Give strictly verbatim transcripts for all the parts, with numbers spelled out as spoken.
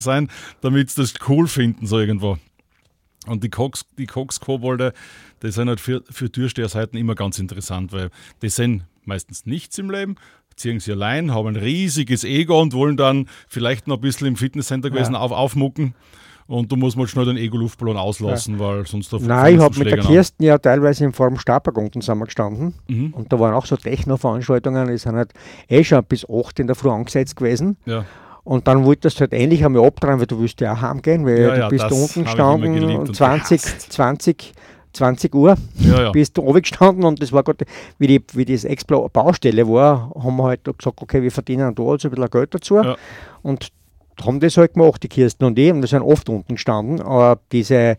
sein, damit sie das cool finden, so irgendwo. Und die Cox, die Cox-Kobolde, die sind halt für, für Türsteherseiten immer ganz interessant, weil die sind meistens nichts im Leben, ziehen sie allein, haben ein riesiges Ego und wollen dann vielleicht noch ein bisschen im Fitnesscenter gewesen ja. auf, aufmucken. Und du musst mal schnell den Ego-Luftballon auslassen, ja. weil sonst... Nein, ich habe mit der Kirsten ja teilweise in Form Startpark unten zusammengestanden. Mhm. Und da waren auch so Techno-Veranstaltungen, die sind halt eh schon bis acht in der Früh angesetzt gewesen. Ja. Und dann wolltest du halt ähnlich einmal abdrehen, weil du willst ja auch heimgehen, weil ja, du ja, bist da unten gestanden und zwanzig, zwanzig, zwanzig Uhr ja, ja. bist du oben gestanden und das war gerade, wie, die, wie das Explo-Baustelle war, haben wir halt gesagt, okay, wir verdienen da also ein bisschen Geld dazu. Ja. Und haben das halt gemacht, die Kirsten und ich, und wir sind oft unten gestanden, aber diese,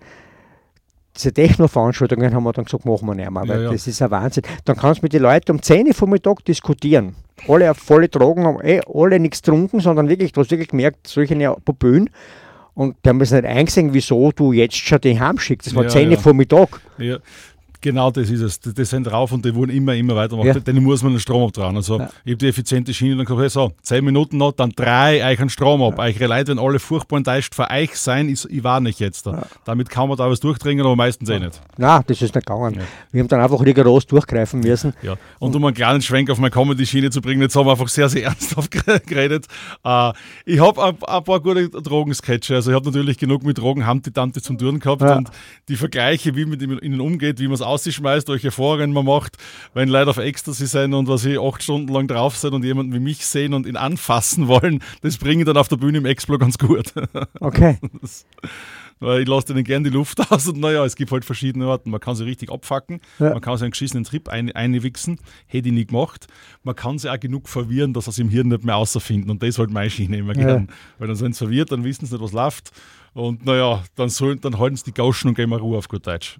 diese Techno-Veranstaltungen haben wir dann gesagt, machen wir nicht mehr, weil ja, ja. das ist ein Wahnsinn. Dann kannst du mit den Leuten um zehn Uhr Vormittag diskutieren. Alle auf volle Drogen, haben eh alle nichts getrunken, sondern wirklich, du hast wirklich gemerkt, solche Popöen. Und die haben es nicht eingesehen, wieso du jetzt schon die heimschickst. Das war ja, zehn Uhr ja. Vormittag. Ja. Genau das ist es. Die, die sind drauf und die wollen immer, immer weitermachen. Ja. Denen muss man den Strom abdrehen. Also ja. ich habe die effiziente Schiene dann gesagt, hey, so, zehn Minuten noch, dann drei euch einen Strom ab. Ja. Eure Leute, wenn alle furchtbar enttäuscht für euch sein, ist, ich war nicht jetzt da. Ja. Damit kann man da was durchdringen, aber meistens ja. eh nicht. Nein, das ist nicht gegangen. Ja. Wir haben dann einfach rigoros durchgreifen müssen. Ja. Und, und um einen kleinen Schwenk auf meine Comedy-Schiene zu bringen, jetzt haben wir einfach sehr, sehr ernsthaft geredet. Uh, ich habe ein, ein paar gute Drogensketche. Also ich habe natürlich genug mit Drogen, Humpty-Dumpty zum Tun gehabt ja. und die Vergleiche, wie man mit ihnen umgeht, wie man es ausschmeißt, welche Vorrennen man macht, wenn Leute auf Ecstasy sind und was ich acht Stunden lang drauf sind und jemanden wie mich sehen und ihn anfassen wollen, das bringe ich dann auf der Bühne im Explo ganz gut. Okay. Das, weil ich lasse denen gerne die Luft aus und naja, es gibt halt verschiedene Arten. Man kann sie richtig abfacken, ja. man kann sie einen geschissenen Trip ein, einwichsen, hätte ich nie gemacht. Man kann sie auch genug verwirren, dass sie es im Hirn nicht mehr außerfinden und das ist halt meine Schiene immer ja. gern. Weil dann sind sie verwirrt, dann wissen sie nicht, was läuft und naja, dann, sollen, dann halten sie die Gauschen und gehen mal Ruhe auf gut Deutsch.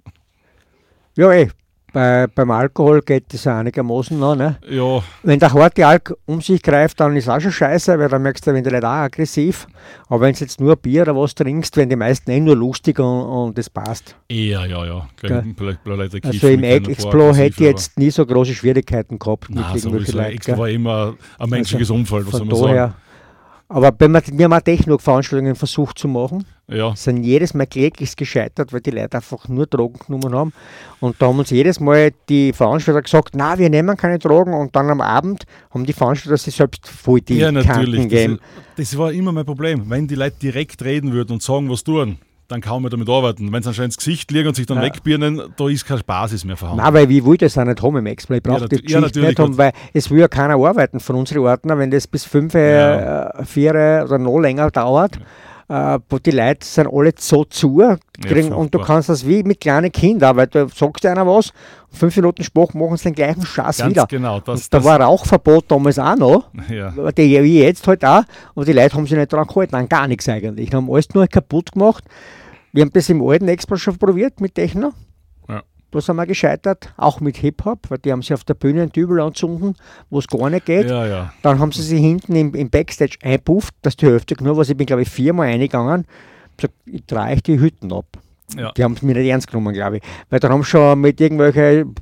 Ja, eh. Bei, beim Alkohol geht das einigermaßen noch. Ne? Ja. Wenn der harte Alk um sich greift, dann ist auch schon scheiße, weil dann merkst du, wenn die Leute auch aggressiv. Aber wenn du jetzt nur Bier oder was trinkst, werden die meisten eh nur lustig und, und das passt. Ja, ja, ja. ja. Also im Explo hätte ich jetzt nie so große Schwierigkeiten gehabt. Nein, mit sowieso. Explo war immer ein menschliches also Umfeld, was soll man daher, sagen. Aber wenn wir, wir haben auch Techno-Veranstaltungen versucht zu machen, ja. sind jedes Mal kläglich gescheitert, weil die Leute einfach nur Drogen genommen haben. Und da haben uns jedes Mal die Veranstalter gesagt, na, wir nehmen keine Drogen. Und dann am Abend haben die Veranstalter sich selbst voll die ja, natürlich. Kanten gegeben. Das, das war immer mein Problem. Wenn die Leute direkt reden würden und sagen, was tun, dann kann man damit arbeiten. Wenn sie anscheinend ins Gesicht liegen und sich dann ja. wegbirnen, da ist keine Basis mehr vorhanden. Nein, weil ich will das auch nicht haben im Explo. Ich brauche ja, die Geschichte ja, nicht haben, weil es will ja keiner arbeiten von unseren Ordner, wenn das bis fünf, ja. äh, vier oder noch länger dauert. Ja. Äh, die Leute sind alle so zu kriegen, ja, und du kannst das wie mit kleinen Kindern, weil du sagst einer was, und fünf Minuten Spruch machen sie den gleichen Scheiß Ganz wieder. Genau, das, da das war Rauchverbot damals auch noch, ja. die wie jetzt halt auch, und die Leute haben sich nicht daran gehalten, an gar nichts eigentlich. Die haben alles nur kaputt gemacht. Wir haben das im alten Explo schon probiert mit Techno. Ja. Da sind wir gescheitert, auch mit Hip-Hop, weil die haben sich auf der Bühne einen Dübel anzünden, wo es gar nicht geht. Ja, ja. Dann haben sie sich hinten im, im Backstage einpufft, dass die Hälfte genommen, was ich bin, glaube ich, viermal reingegangen. Ich habe gesagt, ich drehe euch die Hütten ab. Ja. Die haben es mir nicht ernst genommen, glaube ich. Weil dann haben sie schon mit irgendwelchen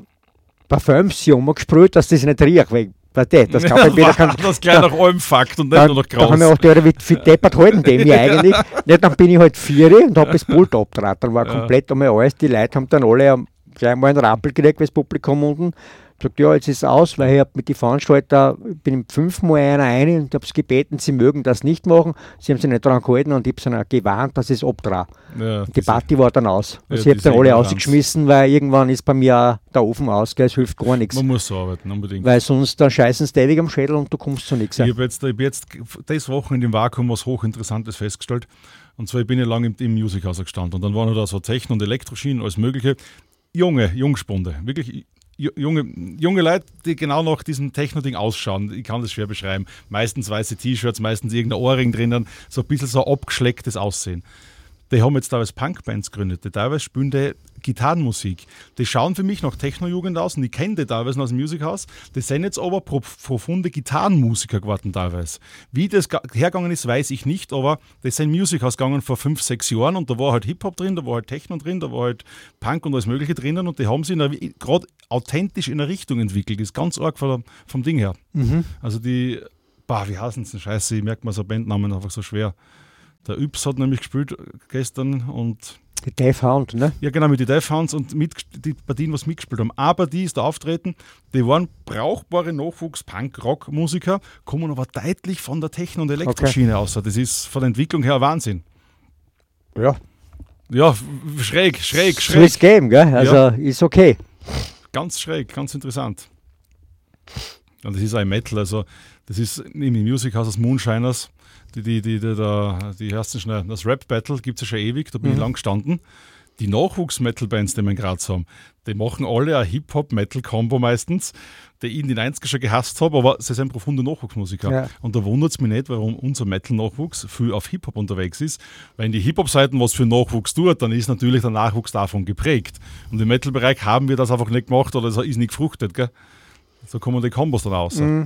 Parfüms gesprüht, dass das nicht riecht. Das, das, ja, wieder kann, das gleich nach allem Fakt und nicht dann, nur noch Graus. Da haben wir auch gedacht, wie deppert halten die mich eigentlich. Ja, dann bin ich halt vier und habe das Pult abgetragen. Dann war ja. komplett einmal alles. Die Leute haben dann alle gleich mal einen Rappel gekriegt, weil das Publikum unten sagt, ja, jetzt ist es aus, weil ich habe mit den Veranstaltern, bin fünfmal einer rein und habe es gebeten, sie mögen das nicht machen. Sie haben sich nicht daran gehalten und ich habe sie gewarnt, dass ich es abtrage. Ja, die Party war dann aus. Also ja, ich habe dann alle rausgeschmissen, weil irgendwann ist bei mir auch der Ofen aus, gell, es hilft gar nichts. Man muss so arbeiten, unbedingt. Weil sonst dann scheißen sie ewig am Schädel und du kommst zu nichts. Ich habe jetzt, hab jetzt das Wochenende im Vakuum was Hochinteressantes festgestellt. Und zwar, ich bin ja lange im, im Musikhaus gestanden und dann waren da so Techno- und Elektroschienen, alles Mögliche. Junge, Jungspunde, wirklich junge, junge Leute, die genau nach diesem Techno-Ding ausschauen. Ich kann das schwer beschreiben. Meistens weiße T-Shirts, meistens irgendein Ohrring drinnen, so ein bisschen so abgeschlecktes Aussehen. Die haben jetzt teilweise Punkbands gegründet, die teilweise spielen die Gitarrenmusik. Die schauen für mich nach Techno-Jugend aus und ich kenne die teilweise aus dem Musikhaus. Die sind jetzt aber profunde Gitarrenmusiker geworden teilweise. Wie das hergegangen ist, weiß ich nicht, aber das sind Musikhaus gegangen vor fünf, sechs Jahren und da war halt Hip-Hop drin, da war halt Techno drin, da war halt Punk und alles Mögliche drinnen und die haben sich gerade authentisch in eine Richtung entwickelt. Das ist ganz arg vom, vom Ding her. Mhm. Also die, bah, wie heißen sie? Scheiße, ich merke mal so Bandnamen einfach so schwer. Der Yps hat nämlich gespielt gestern und die Death Hound, ne? Ja, genau, mit den Death Hounds und mit, die Partien, was mitgespielt haben. Eine Partie ist da auftreten, die waren brauchbare Nachwuchs-Punk-Rock-Musiker, kommen aber deutlich von der Techno- und Elektroschiene okay. aus. Das ist von der Entwicklung her ein Wahnsinn. Ja. Ja, schräg, schräg, schräg. Swiss Game, gell? Also ja. Ist okay. Ganz schräg, ganz interessant. Und das ist ein Metal, also das ist im Music House des Moonshiners. Die, die, die, die, die, die ersten schnell, das Rap-Battle gibt es ja schon ewig, da bin mhm. ich lang gestanden. Die Nachwuchs-Metal-Bands, die wir in Graz haben, die machen alle ein Hip-Hop-Metal-Kombo meistens, die ich in den neunziger schon gehasst habe, aber sie sind profunde Nachwuchsmusiker. Ja. Und da wundert es mich nicht, warum unser Metal-Nachwuchs viel auf Hip-Hop unterwegs ist. Wenn die Hip-Hop-Seiten was für Nachwuchs tut, dann ist natürlich der Nachwuchs davon geprägt. Und im Metal-Bereich haben wir das einfach nicht gemacht oder es ist nicht gefruchtet. Gell? So kommen die Kombos dann raus. Mhm.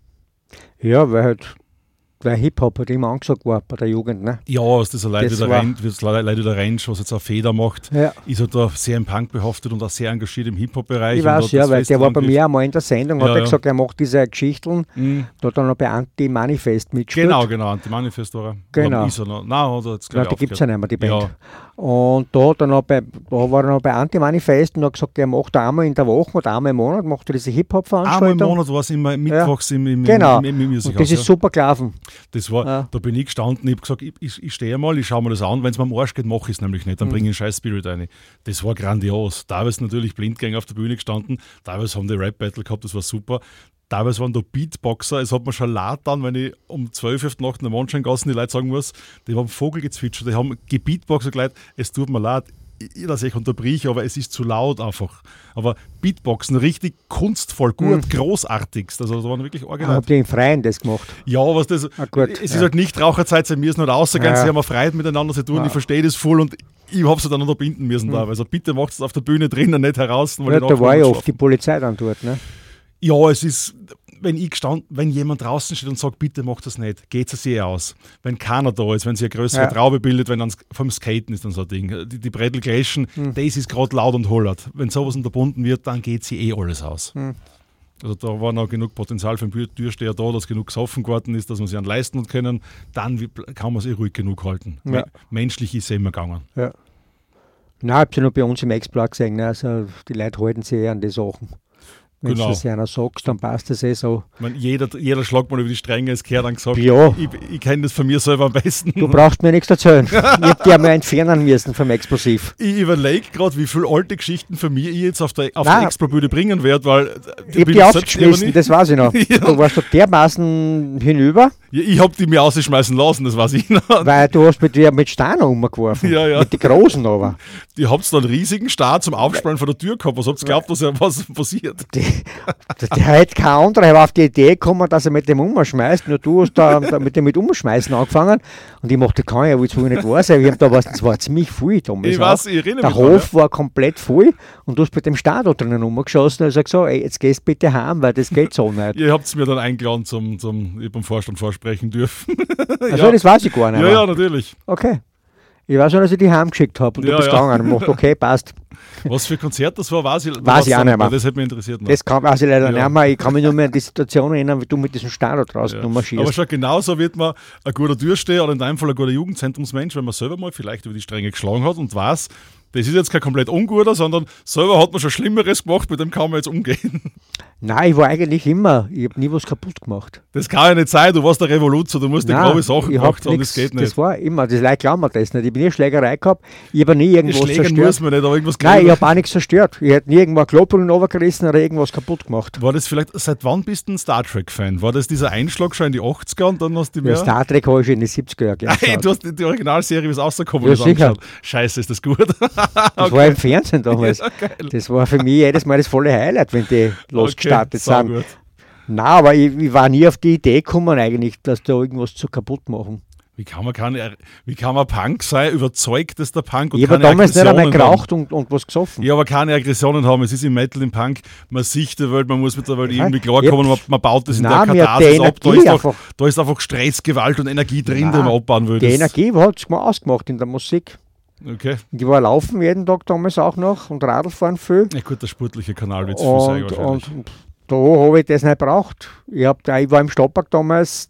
Ja, weil halt Weil Hip-Hop hat immer angesagt war bei der Jugend, ne? Ja, was das Leute wieder rein, Leute wieder rein, was jetzt auch Feder macht, ja. ist er da sehr im Punk behaftet und auch sehr engagiert im Hip-Hop-Bereich. Ich weiß, ja, weil der war bei mir einmal in der Sendung, ja, hat er ja. gesagt, er macht diese Geschichten, mhm. da hat er noch bei Anti-Manifest mitgespielt. Genau, genau, Anti-Manifest war er. Genau. Ist er noch? Nein, oder jetzt Nein, die gibt es ja nicht mehr, die Band. Ja. Und da, hat er noch bei, da war er noch bei Anti-Manifest und hat gesagt, er macht einmal in der Woche oder einmal im Monat, macht er diese Hip-Hop-Veranstaltung. Einmal im Monat war es immer mittwochs ja. im, im, genau. im, im, im Music und das House, ist ja. super gelaufen. Das war, ja. Da bin ich gestanden, ich habe gesagt, ich, ich, ich stehe mal, ich schaue mir das an, wenn es mir am Arsch geht, mache ich es nämlich nicht, dann mhm. bringe ich einen scheiß Spirit rein. Das war grandios. Teilweise natürlich Blindgänger auf der Bühne gestanden, teilweise haben die Rap-Battle gehabt, das war super. Teilweise waren da Beatboxer, es hat mir schon leid dann, wenn ich um zwölf Uhr Nacht in der Mondscheingasse die Leute sagen muss, die haben Vogel gezwitschert, die haben gebeatboxert gleich, es tut mir leid, ich, dass ich unterbrich, aber es ist zu laut einfach. Aber Beatboxen richtig kunstvoll, gut, mhm. großartigst, also das waren wirklich original. Habt ihr im Freien das gemacht? Ja, was das, ah, gut, es ist ja. halt nicht Raucherzeit, sie müssen halt rausgehen, ja. sie haben Freude miteinander zu tun, ja. ich verstehe das voll und ich habe es dann unterbinden müssen mhm. da, also bitte macht es auf der Bühne drinnen, nicht heraus. Ja, da war ja oft die Polizei dann dort, ne? Ja, es ist, wenn ich gestanden, wenn jemand draußen steht und sagt, bitte mach das nicht, geht es eh aus. Wenn keiner da ist, wenn sich eine größere ja. Traube bildet, wenn dann vom Skaten ist dann so ein Ding. Die, die Brettelgleichen, hm. das ist gerade laut und hollert. Wenn sowas unterbunden wird, dann geht sie eh alles aus. Hm. Also da war noch genug Potenzial für den Türsteher da, dass genug gesoffen geworden ist, dass man sich an leisten können. Dann kann man es eh ruhig genug halten. Ja. Menschlich ist es immer gegangen. Ja. Nein, ich habe es ja noch bei uns im Explorer gesehen. Ne? Also die Leute halten sich eher an die Sachen. Wenn genau. du das einer sagst, dann passt das eh so. Ich meine, jeder, jeder schlägt mal über die Stränge, es gehört dann gesagt, ja. ich, ich kenne das von mir selber am besten. Du brauchst mir nichts erzählen. Ich habe die einmal entfernen müssen vom Explosiv. Ich überlege gerade, wie viele alte Geschichten von mir ich jetzt auf der, auf der Explo-Bühne bringen werde, weil ich habe die ausgeschmissen, das weiß ich noch. Ja. Du warst doch dermaßen hinüber. Ja, ich habe die mir ausschmeißen lassen, das weiß ich noch. Weil du hast mit dir mit Steinen umgeworfen. Ja, ja. Mit den Großen aber. Die habt da einen riesigen Star zum Aufspannen von der Tür gehabt. Was habt ihr geglaubt, dass ja was passiert? Die, der hat kein anderer, er war auf die Idee gekommen, dass er mit dem umschmeißt. Nur du hast da, da mit dem mit Umschmeißen angefangen. Und ich dachte, kann ja wohl nicht wahr sein. Wir haben da was, das war ziemlich viel damals. Ich weiß, ich erinnere mich. Der Hof war komplett voll und du hast mit dem Star da drinnen umgeschossen. Und ich sage so, ey, jetzt gehst bitte heim, weil das geht so nicht. Ihr habt es mir dann eingeladen, zum, zum, ich beim Vorstand vorsprechen dürfen. Also ja. das weiß ich gar nicht. Ja, ja, natürlich. Okay. Ich weiß schon, dass ich die heimgeschickt habe und ja, du bist ja. gegangen und dachte, okay, passt. Was für ein Konzert das war, weiß ich, weiß ich auch nicht mehr. Das hätte mich interessiert. Noch. Das kann, weiß ich leider ja. nicht mehr. Ich kann mich nur mehr an die Situation erinnern, wie du mit diesem Star da draußen ja. marschierst. Aber schon genauso wird man ein guter Türsteher oder in deinem Fall ein guter Jugendzentrumsmensch, wenn man selber mal vielleicht über die Stränge geschlagen hat und weiß, das ist jetzt kein komplett unguter, sondern selber hat man schon Schlimmeres gemacht, mit dem kann man jetzt umgehen. Nein, ich war eigentlich immer, ich habe nie was kaputt gemacht. Das kann ja nicht sein, du warst der Revoluzer, du musst die grobe Sachen gemacht haben, das geht nicht. Das war immer, das Leute glauben mir das nicht. Ich bin nie Schlägerei gehabt, ich habe nie irgendwas Schlägern zerstört. muss man nicht, aber irgendwas Nein, ich habe auch nichts zerstört. Ich hätte nie irgendwo ein Klopeln runtergerissen oder irgendwas kaputt gemacht. War das vielleicht, seit wann bist du ein Star Trek-Fan? War das dieser Einschlag schon in die achtziger und dann hast du mehr? Ja, Star Trek habe ich schon in die siebziger Jahre geschaut. Hey, du hast die, die Originalserie, wie es rausgekommen ja, ist, angeschaut. Scheiße, ist das gut? Das okay. war im Fernsehen damals. Ja, das war für mich jedes Mal das volle Highlight, wenn die losgestartet okay, sind. Gut. Nein, aber ich, ich war nie auf die Idee gekommen eigentlich, dass da irgendwas zu kaputt machen. Wie kann man, keine, wie kann man Punk sein, überzeugt, dass der Punk und ich habe damals nicht einmal geraucht und, und was gesoffen. Ja, aber keine Aggressionen haben. Es ist im Metal, im Punk, man sieht die Welt, man muss mit der Welt irgendwie klarkommen, man, man baut das in Nein, der Katharsis ab. Da ist, doch, da ist einfach Stress, Gewalt und Energie drin, Nein, die man abbauen will. Die Energie hat es mir ausgemacht in der Musik. Okay. Ich war laufen jeden Tag damals auch noch und Radlfahren viel. Ja gut, der sportliche Kanal wird es viel sein wahrscheinlich. Und da habe ich das nicht gebraucht. Ich, hab, ich war im Stadtpark damals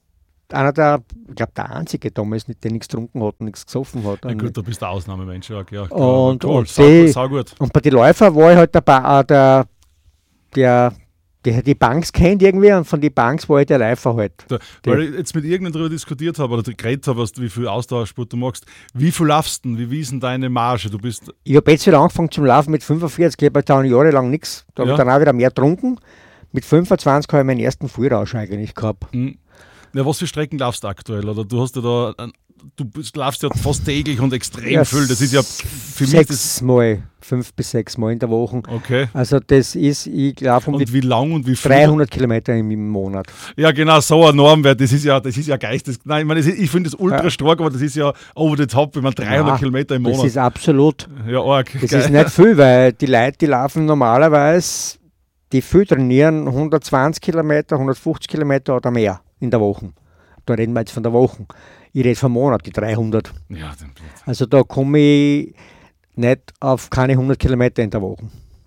einer der, ich glaube, der einzige damals, der nichts getrunken hat und nichts gesoffen hat. Ja gut, du bist der Ausnahmemensch, ja. ja und, cool, und, sau, die, sau gut. und bei den Läufern war ich halt der, der, der, der der die Banks kennt irgendwie und von den Banks war ich der Läufer halt. Da, weil ich jetzt mit irgendjemandem darüber diskutiert habe oder geredet habe, wie viel Ausdauersport du machst. Wie viel laufst du denn? Wie ist denn deine Marge? Du bist ich habe jetzt wieder angefangen zum Laufen mit fünfundvierzig, ich habe dann jahrelang nichts. Da habe ja. ich dann auch wieder mehr getrunken. Mit fünfundzwanzig habe ich meinen ersten Vollrausch eigentlich gehabt. Hm. Ja, was für Strecken laufst du aktuell? Oder du hast ja da, du bist, laufst ja fast täglich und extrem ja, viel. Das ist ja für mich sechs Mal, fünf bis sechs Mal in der Woche. Okay. Also das ist, ich laufe um und die wie lang und wie viel? dreihundert Kilometer im Monat. Ja, genau, so ein Normwert. Das ist ja, das ist ja geistes. Nein, ich, meine, ich finde das ultra ja. stark, aber das ist ja over the top, wenn man dreihundert ja, Kilometer im Monat. Das ist absolut. Ja, arg. Das Geil. Ist nicht viel, weil die Leute, die laufen normalerweise, die viel trainieren, hundertzwanzig Kilometer, hundertfünfzig Kilometer oder mehr in der Woche. Da reden wir jetzt von der Woche. Ich rede vom Monat, die dreihundert. Ja, also da komme ich nicht auf keine hundert Kilometer in der Woche.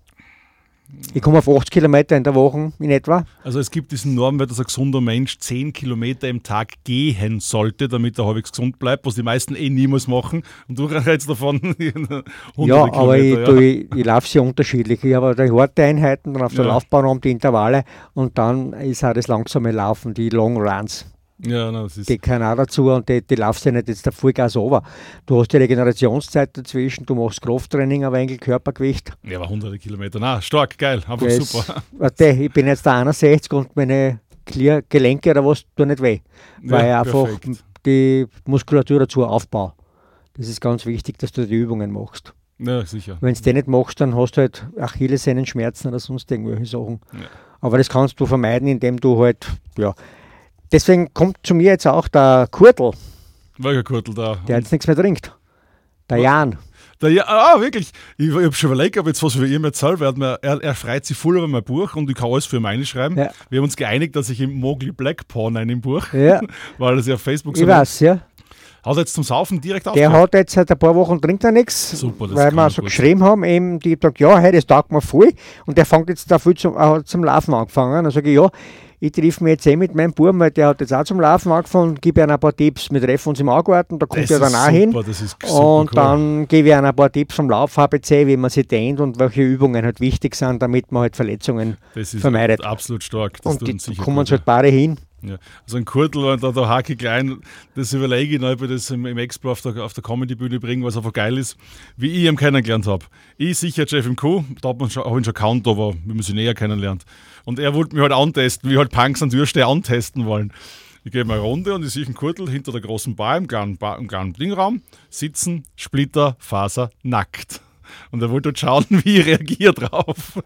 Ich komme auf achtzig Kilometer in der Woche in etwa. Also es gibt diesen Normwert, dass ein gesunder Mensch zehn Kilometer im Tag gehen sollte, damit er halbwegs gesund bleibt, was die meisten eh niemals machen. Und du redest davon hundert ja, aber ich, ja. Du, ich, ich laufe sehr unterschiedlich. Ich habe die harte Einheiten, dann auf der ja. Laufbahn die Intervalle und dann ist auch das langsame Laufen, die Long Runs. Ja, no, das ist die kann auch dazu und die, die laufst ja nicht jetzt der Vollgas runter. Du hast die Regenerationszeit dazwischen, du machst Krafttraining, aber eigentlich Körpergewicht. Ja, aber hundert Kilometer, na stark, geil, einfach das, super. Warte, ich bin jetzt der einundsechzig und meine Gelenke oder was tun nicht weh, weil ja, ich einfach perfekt. Die Muskulatur dazu aufbaue. Das ist ganz wichtig, dass du die Übungen machst. Ja, sicher. Wenn du die nicht machst, dann hast du halt Achillessehnenschmerzen oder sonst irgendwelche Sachen. Ja. Aber das kannst du vermeiden, indem du halt, ja, deswegen kommt zu mir jetzt auch der Kurtl. Welcher Kurtl da? Der jetzt nichts mehr trinkt. Der was? Jan. Der ja, ah, wirklich. Ich, ich habe schon überlegt, ob jetzt was für ihm erzählt wird. Er, er freut sich voll über mein Buch und ich kann alles für ihn reinschreiben. Ja. Wir haben uns geeinigt, dass ich ihm Mowgli Black Pawn in dem Buch, ja. weil das ja auf Facebook so Ich weiß, ja. Hat er jetzt zum Saufen direkt aufgehört? Der hat jetzt seit ein paar Wochen trinkt er nichts, Super, das weil wir so geschrieben haben, eben, die sagt, ja, hey, das taugt mir voll. Und der fängt jetzt da viel zum, äh, zum Laufen angefangen. Dann sage ich, ja, ich treffe mich jetzt eh mit meinem Buben, weil der hat jetzt auch zum Laufen angefangen und gebe ihm ein paar Tipps. Wir treffen uns im Argarten, da kommt er dann auch hin. Das ist super und cool. Dann gebe ich ihm ein paar Tipps vom Lauf-H B C, wie man sich dehnt und welche Übungen halt wichtig sind, damit man halt Verletzungen das ist vermeidet. Absolut stark. Das und die kommen halt beide hin. Ja. Also ein Kurtl, da, da hake klein, das überlege ich noch, ob ich das im, im Expo auf der, auf der Comedy-Bühne bringe, was einfach geil ist, wie ich ihn kennengelernt habe. Ich sicher Jeff im Q, da hat man schon, auch ihn schon gekannt, aber wie man sich näher kennenlernt. Und er wollte mich halt antesten, wie halt Punks und Würste antesten wollen. Ich gehe mal eine Runde und ich sehe einen Kurtl hinter der großen Bar im kleinen, Bar, im kleinen Dingraum sitzen, Splitter, Faser, nackt. Und er wollte halt schauen, wie ich reagiere drauf.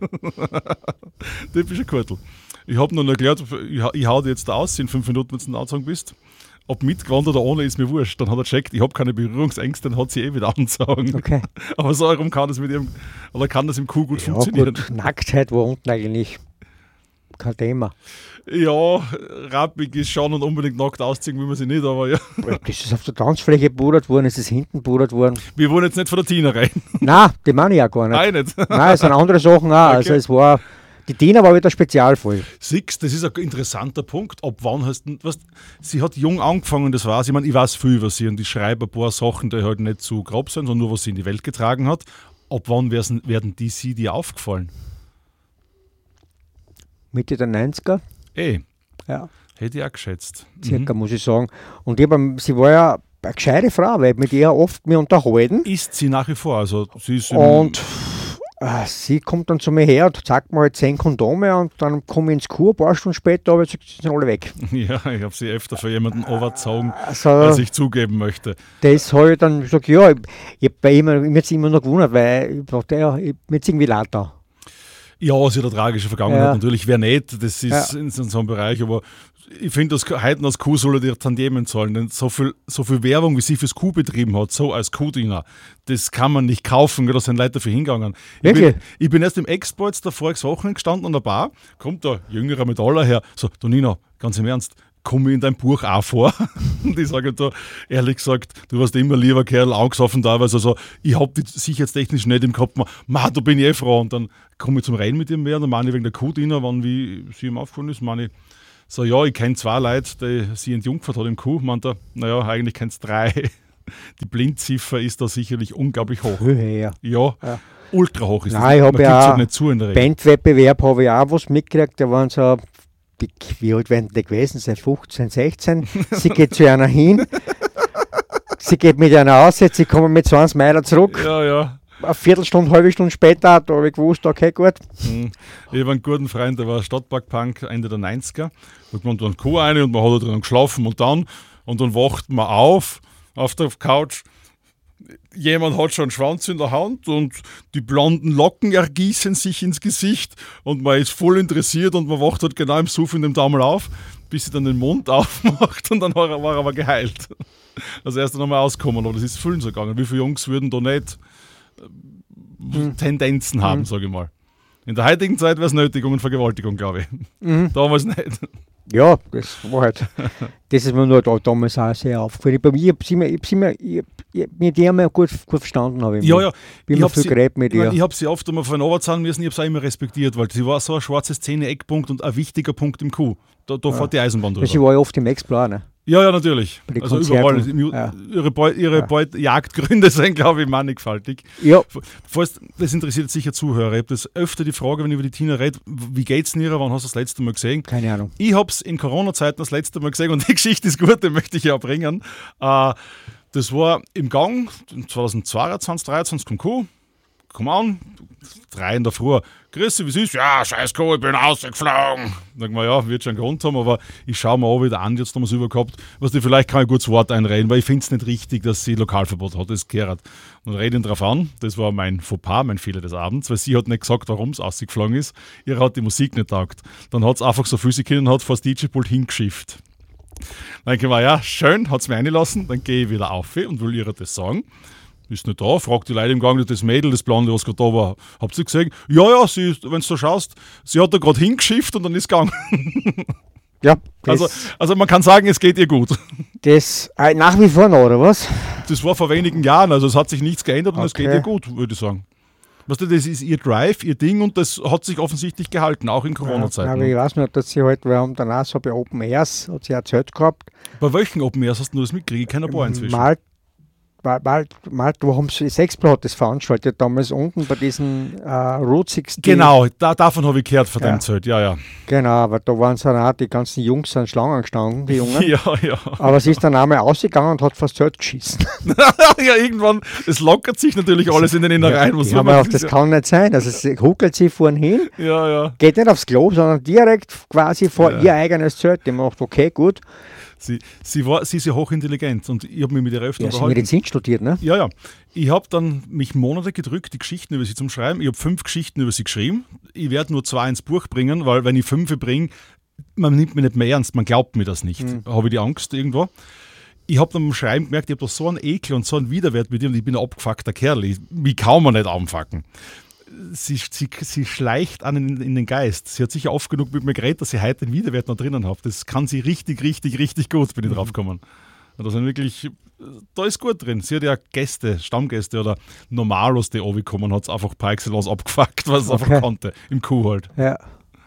Typischer Kurtl. Ich habe noch erklärt, ich, ich hau dir jetzt da aus, in fünf Minuten, wenn du angezogen bist. Ob mitgewandt oder ohne, ist mir wurscht. Dann hat er gecheckt, ich habe keine Berührungsängste, dann hat sie eh wieder angezogen. Okay. Aber so herum kann das mit ihm, oder kann das im Kuh gut ja, funktionieren. Gut. Nacktheit war unten eigentlich kein Thema. Ja, rappig ist schon und unbedingt nackt ausziehen will man sie nicht, aber ja. Das ist auf der Tanzfläche pudert worden, es ist hinten pudert worden. Wir wollen jetzt nicht von der Tina rein. Nein, die meine ich auch gar nicht. Nein, nicht. Nein, es sind andere Sachen auch. Okay. Also es war, die Tina war wieder Spezialfall. Six, das ist ein interessanter Punkt. Ab wann hast du, was, sie hat jung angefangen, das weiß ich. Ich meine, ich weiß viel über sie und ich schreibe ein paar Sachen, die halt nicht zu grob sind, sondern nur, was sie in die Welt getragen hat. Ab wann werden die sie dir aufgefallen? Mitte der neunziger. Eh. Ja. Hätte ich auch geschätzt. Circa, mhm. muss ich sagen. Und ich hab, sie war ja eine gescheite Frau, weil ich mit ihr oft mich unterhalten. Ist sie nach wie vor. Also sie ist und äh, sie kommt dann zu mir her und zeigt mir halt zehn Kondome und dann komme ich ins Kur, ein paar Stunden später, aber jetzt sind alle weg. Ja, ich habe sie öfter für jemanden overzogen, also, als ich zugeben möchte. Das habe ich dann gesagt, ja, ich, ich habe immer, mir jetzt immer noch gewundert, weil ich dachte, ja, ich bin jetzt irgendwie laut da. Ja, sie hat eine tragische Vergangenheit. Ja. Natürlich, wer nicht, das ist ja. in so einem Bereich, aber ich finde, dass heute als Kuh soll er dir Tantiemen zahlen, denn so viel, so viel Werbung, wie sie fürs Kuh betrieben hat, so als Kuhdiener, das kann man nicht kaufen, da sind Leute dafür hingegangen. Ich bin, ich bin erst im Expo jetzt da voriges Wochenende gestanden an der Bar, kommt da jüngerer Metaller her, so, du Nina, ganz im Ernst, komme ich in dein Buch auch vor? Und ich sage da, ehrlich gesagt, du warst immer lieber Kerl, angesoffen teilweise, also ich habe die sicherheitstechnisch nicht im Kopf, ma, da bin ich eh froh. Und dann komme ich zum Reden mit ihm mehr, und dann meine ich wegen der Kuhdiener, wann wie sie ihm aufgefallen ist, meine ich, So, ja, ich kenne zwei Leute, die sie entjungfert hat im Kuh. Meint er, naja, eigentlich kennst drei. Die Blindziffer ist da sicherlich unglaublich hoch. Ja. Ja, ja. Ultra hoch ist Nein, das. Ich habe ja nicht zu in der Regel. Bandwettbewerb habe ich auch was mitgekriegt. Da waren so, wie alt werden die gewesen? Seit fünfzehn, sechzehn. Sie geht zu einer hin. Sie geht mit einer aus, sie kommen mit zwanzig Meilen zurück. Ja, ja. Eine Viertelstunde, halbe Stunde später, da habe ich gewusst, okay, gut. Mhm. Ich habe einen guten Freund, der war Stadtpark-Punk Ende der neunziger. Da kommt dann Kuh rein und man hat da drin geschlafen und dann, und dann wacht man auf, auf der Couch. Jemand hat schon einen Schwanz in der Hand und die blonden Locken ergießen sich ins Gesicht und man ist voll interessiert und man wacht halt genau im Suff in dem Dammel auf, bis sie dann den Mund aufmacht und dann war er, war er aber geheilt. Also er ist dann einmal ausgekommen, aber das ist vielen so gegangen. Wie viele Jungs würden da nicht äh, hm. Tendenzen haben, hm. sage ich mal. In der heutigen Zeit wäre es Nötigung und Vergewaltigung, glaube ich. Mhm. Damals nicht. Ja, das war halt, das ist mir nur da, damals auch sehr aufgefallen. Bei mir, ich habe sie immer, ich, ich, mit der immer gut, gut verstanden. Habe ich ja, ja. Ich habe sie, mit ihr. Ich habe sie oft einmal von runterzahlen müssen, ich habe sie auch immer respektiert, weil sie war so ein schwarze Szene, Eckpunkt und ein wichtiger Punkt im Kuh. Da, da ja. fährt die Eisenbahn drüber. Sie war ja oft im Explorer, ne? Ja, ja, natürlich. Also Konzerten. Überall. Ja. Ihre, Beut, ihre ja. Beut, Jagdgründe sind, glaube ich, mannigfaltig. Ja. Falls, das interessiert sicher Zuhörer. Ich habe das öfter die Frage, wenn ich über die Tina rede, wie geht's denn ihr? Wann hast du das letzte Mal gesehen? Keine Ahnung. Ich habe es in Corona-Zeiten das letzte Mal gesehen und die Geschichte ist gut, die möchte ich ja bringen. Äh, das war im Gang zwanzig zweiundzwanzig, dreiundzwanzig kommt Kuh. Komm an, drei in der Früh. Grüß dich, wie ist? Ja, scheiß Kuh, ich bin rausgeflogen. Dann wir, ja, wird schon einen Grund haben, aber ich schaue mir auch wieder an, jetzt haben wir es übergehabt. Was die vielleicht kann ich gut das Wort einreden, weil ich finde es nicht richtig, dass sie Lokalverbot hat. Das gehört. Und rede ihn drauf an. Das war mein Fauxpas, mein Fehler des Abends, weil sie hat nicht gesagt, warum es rausgeflogen ist. Ihr hat die Musik nicht taugt. Dann hat es einfach so viel sie können und hat vor das D J-Pult hingeschifft. Dann denke ich mir, ja, schön, hat es mir eingelassen. Dann gehe ich wieder auf und will ihr das sagen. Ist nicht da, fragt die Leute im Gang, das Mädel, das Blonde, was gerade da war. Habt ihr gesehen? Ja, ja, sie, wenn du da schaust, sie hat da gerade hingeschifft und dann ist gegangen. Ja. Also, also man kann sagen, es geht ihr gut. Das äh, nach wie vor noch, oder was? Das war vor wenigen Jahren, also es hat sich nichts geändert und okay. es geht ihr gut, würde ich sagen. Weißt du, das ist ihr Drive, ihr Ding und das hat sich offensichtlich gehalten, auch in Corona-Zeiten. Ja, aber ich weiß nicht, dass sie halt, wir haben danach so bei Open Airs, hat sie erzählt gehabt. Bei welchen Open Airs hast du das mitgekriegt? Ich kenne ein paar inzwischen. Mal Mal, mal, mal, wo haben sie Sexplo hat das veranstaltet, damals unten bei diesen äh, Route sechzehn. Genau, da, davon habe ich gehört von ja. dem Zeit, ja, ja. Genau, aber da waren dann auch die ganzen Jungs an Schlangen gestanden, die Jungen. Ja, ja. Aber sie ist dann einmal ausgegangen und hat fast Zelt geschissen. Ja, irgendwann, es lockert sich natürlich alles in den Innereien. Ja, was ja, aber das kann nicht sein, also es huckelt sie vorne hin, ja, ja. geht nicht aufs Klo, sondern direkt quasi vor ja. ihr eigenes Zelt. Die macht, okay, gut. Sie, sie, war, sie ist ja hochintelligent und ich habe mich mit ihr öfter ja, unterhalten. Sie hat Medizin studiert, ne? Ja, ja. Ich habe dann mich Monate gedrückt, die Geschichten über sie zum Schreiben. Ich habe fünf Geschichten über sie geschrieben. Ich werde nur zwei ins Buch bringen, weil wenn ich fünf bringe, man nimmt mich nicht mehr ernst, man glaubt mir das nicht. Mhm. Habe ich die Angst irgendwo. Ich habe dann beim Schreiben gemerkt, ich habe da so einen Ekel und so einen Widerwert mit ihr und ich bin ein abgefuckter Kerl. Ich, mich kann man nicht anfacken. Sie, sie, sie schleicht an in, in den Geist. Sie hat sicher oft genug mit mir geredet, dass sie heute den Widerwert noch drinnen hat. Das kann sie richtig, richtig, richtig gut, bin ich mhm. drauf gekommen. Da sind wirklich, da ist gut drin. Sie hat ja Gäste, Stammgäste oder Normalos, die runtergekommen hat, es einfach par excellence abgefuckt, was es okay. einfach konnte. Im Kuh halt. Ja.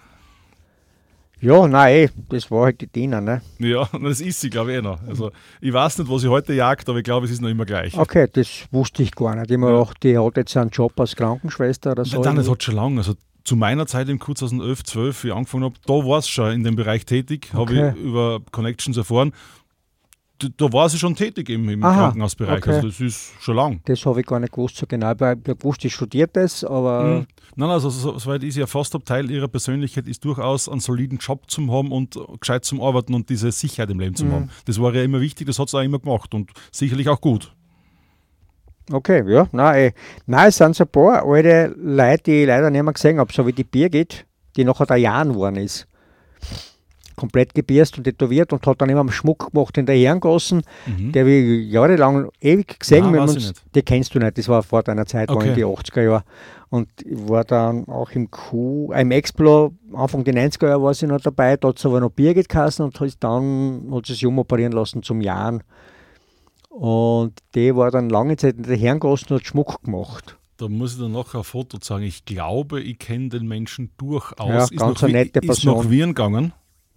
Ja, nein, das war halt die Tina, ne? Ja, das ist sie, glaube ich, eh noch. Also, ich weiß nicht, was sie heute jagt, aber ich glaube, es ist noch immer gleich. Okay, das wusste ich gar nicht. Ich habe ja. gedacht, die hat jetzt einen Job als Krankenschwester oder so. Nein, das hat schon lange. Also, zu meiner Zeit im Q zwanzig elf, zwölf, wie ich angefangen habe, da war es schon in dem Bereich tätig, okay. habe ich über Connections erfahren. Da, da war sie schon tätig im, im Krankenhausbereich, okay. also das ist schon lang. Das habe ich gar nicht gewusst so genau, weil ich gewusst, ich studiert das, aber... Mhm. Nein, also soweit ist ja fast ein Teil ihrer Persönlichkeit, ist durchaus einen soliden Job zu haben und gescheit zum Arbeiten und diese Sicherheit im Leben zu mhm. haben. Das war ja immer wichtig, das hat sie auch immer gemacht und sicherlich auch gut. Okay, ja, nein, nein, es sind so ein paar alte Leute, die ich leider nicht mehr gesehen habe, so wie die Birgit, die nachher der Jahren geworden ist. Komplett gebierst und tätowiert und hat dann immer Schmuck gemacht in der Herrengassen, mhm. der wir jahrelang ewig gesehen haben. Die kennst du nicht, das war vor deiner Zeit, okay. war in die achtziger Jahre. Und ich war dann auch im Q, im Explo, Anfang der neunziger Jahre war sie noch dabei, da hat es aber noch Birgit geheißen und dann hat sie sich umoperieren lassen zum Jahren. Und die war dann lange Zeit in der Herrengassen und hat Schmuck gemacht. Da muss ich dann nachher ein Foto zeigen. Ich glaube, ich kenne den Menschen durchaus. Ja, ist ganz noch, eine nette ist Person. Ist nach Wien gegangen?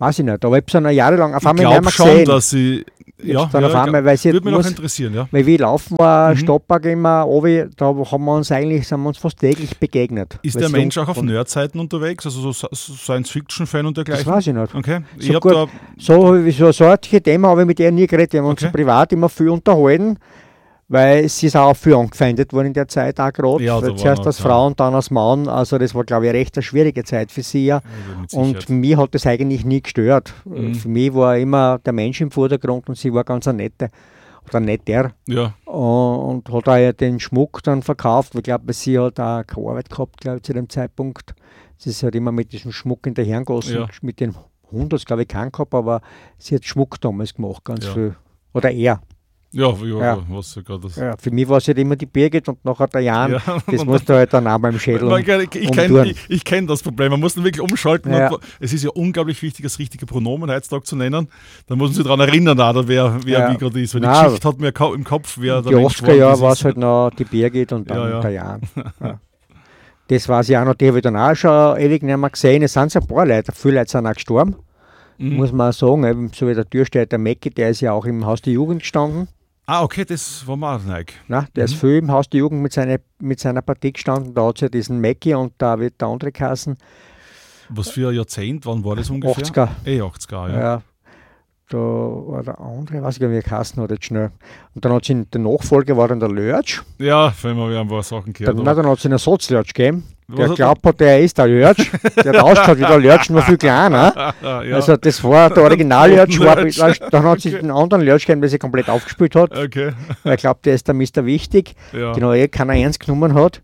Weiß ich nicht, aber ich habe es jahrelang auf einmal nicht mehr schon, gesehen. Dass sie, ja, dann ja, auf einmal, weil sie würde mich muss, noch interessieren, ja. Weil wir laufen war, Mhm. Stopper gehen wir runter, da haben wir uns eigentlich, sind wir uns fast täglich begegnet. Ist der Mensch auch auf Nerdseiten unterwegs, also so Science-Fiction-Fan und dergleichen? Das weiß ich nicht. Okay. So, ich hab gut, da so, so solche Themen habe ich mit ihr nie geredet, wir haben uns Okay. privat immer viel unterhalten, weil sie ist auch viel angefeindet worden in der Zeit auch gerade. Ja, da Zuerst waren als auch, Frau ja. und dann als Mann, also das war glaube ich eine recht eine schwierige Zeit für sie. Ja. Ja, mit Und Sicherheit. mich hat das eigentlich nie gestört. Mhm. Für mich war immer der Mensch im Vordergrund und sie war ganz eine nette, oder netter. Ja, Und hat auch den Schmuck dann verkauft. Ich glaube, sie hat auch keine Arbeit gehabt, glaube ich, zu dem Zeitpunkt. Sie ist halt immer mit diesem Schmuck in der Herrengasse, Ja. mit dem Hund hat es, glaube ich, keinen gehabt, aber sie hat Schmuck damals gemacht, ganz Ja. viel. Oder er. ja, ja, Ja. was ja gerade das. Ja, für mich war es halt immer die Birgit und nachher der Jan. Ja. Das musst du halt dann auch beim Schädel. Man, ich ich umtun. kenne ich, ich kenn das Problem. Man muss dann wirklich umschalten. Ja. Und, es ist ja unglaublich wichtig, das richtige Pronomen heutzutage zu nennen. Da muss man sich daran erinnern, auch, wer, wer Ja. wie gerade ist. Weil die Nein, Geschichte hat mir ka- im Kopf, wer der Die Mensch achtziger Jahre das war ist. es halt noch die Birgit und dann Ja, ja. der Jan. Ja. Das weiß ich auch noch, die habe ich dann auch schon ewig nicht mehr gesehen. Es sind so ein paar Leute, viele Leute sind auch gestorben, Mhm. muss man auch sagen. Eben, so wie der Türsteher, der Mecki, der ist ja auch im Haus der Jugend gestanden. Ah, okay, das war mir auch neu. Na, der Mhm. ist viel im Haus der Jugend mit, seine, mit seiner Partie gestanden. Da hat es ja diesen Mecki und da wird der andere Kassen. Was für ein Jahrzehnt, wann war das ungefähr? achtziger. Eh, achtziger, ja. Ja. Da war der andere, weiß ich gar nicht, wie er geheißen hat jetzt schnell. Und dann hat es in der Nachfolge war dann der Lörtsch. Ja, wenn wir ein paar Sachen gehört Dann, nein, dann hat es einen Ersatzlörtsch gegeben. Was Der hat- glaubt hat, der ist der Lörtsch. Der hat ausgeschaut wie der Lörtsch, nur viel kleiner. Ah, ja. Also das war der Original-Lörtsch. war- Lörtsch. Dann hat sich den anderen Lörtsch gegeben, der sich komplett aufgespielt hat. Okay, Weil ich glaube, der ist der Mister Wichtig, ja. den auch eh keiner ernst genommen hat.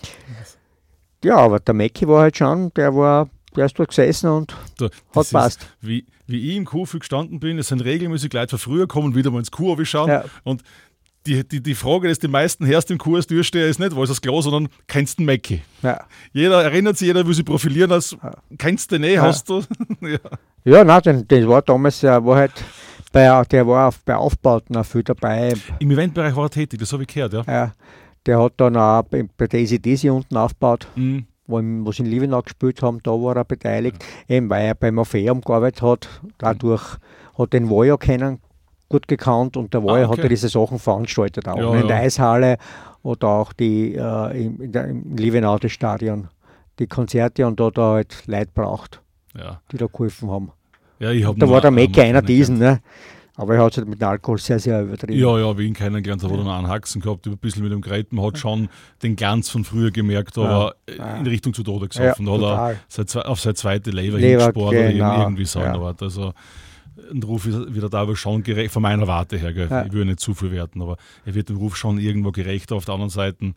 Ja, aber der Mecki war halt schon, der war, der ist dort gesessen und Da, hat das passt. ist, wie, wie ich im Kuhfeld gestanden bin, es sind regelmäßig Leute von früher kommen wieder mal ins Kuh schauen. Ja. Und die, die, die Frage, die die meisten hörst im Kuh als Türsteher, ist nicht, wo ist das Glas, sondern kennst du den Mecki? Ja, Jeder erinnert sich, jeder will sich profilieren als, kennst du den eh, Ja. hast du? ja. ja nein, den, das war damals, der war halt, bei, der war auf, bei Aufbauten auch viel dabei. Im Eventbereich war er tätig, das habe ich gehört, ja. Ja, der hat dann auch bei, bei der A C D C unten aufgebaut. Mhm. wo, im- wo sie in Liebenau gespielt haben, da war er beteiligt. Eben weil er beim Orpheum gearbeitet hat, dadurch hat den Woja kennen, gut gekannt und der Woja Ah, okay. hat ja diese Sachen veranstaltet auch. Ja, Und in der ja. Eishalle oder auch die, äh, im, in der, im Liebenau das Stadion, die Konzerte und da hat er halt Leute braucht, Ja. die da geholfen haben. Ja, ich hab Und da nur- war der Mecki ähm, einer kennengelernt. diesen, ne? Aber er hat es halt mit dem Alkohol sehr, sehr übertrieben. Ja, ja, wie ihn kennengelernt habe, hat er noch einen Haxen gehabt, ein bisschen mit dem Greiten, hat schon den Glanz von früher gemerkt, aber Ja. in Richtung zu Tode Ja, gesoffen. da hat er total. seit zwei- auf seine zweite Leber, Leber, hingespart oder genau, irgendwie so ja. eine Art. Also ein Ruf ist wieder da, aber schon gerecht, von meiner Warte her. Gell. Ja. Ich will nicht zu viel werten, aber er wird dem Ruf schon irgendwo gerecht. Auf der anderen Seite,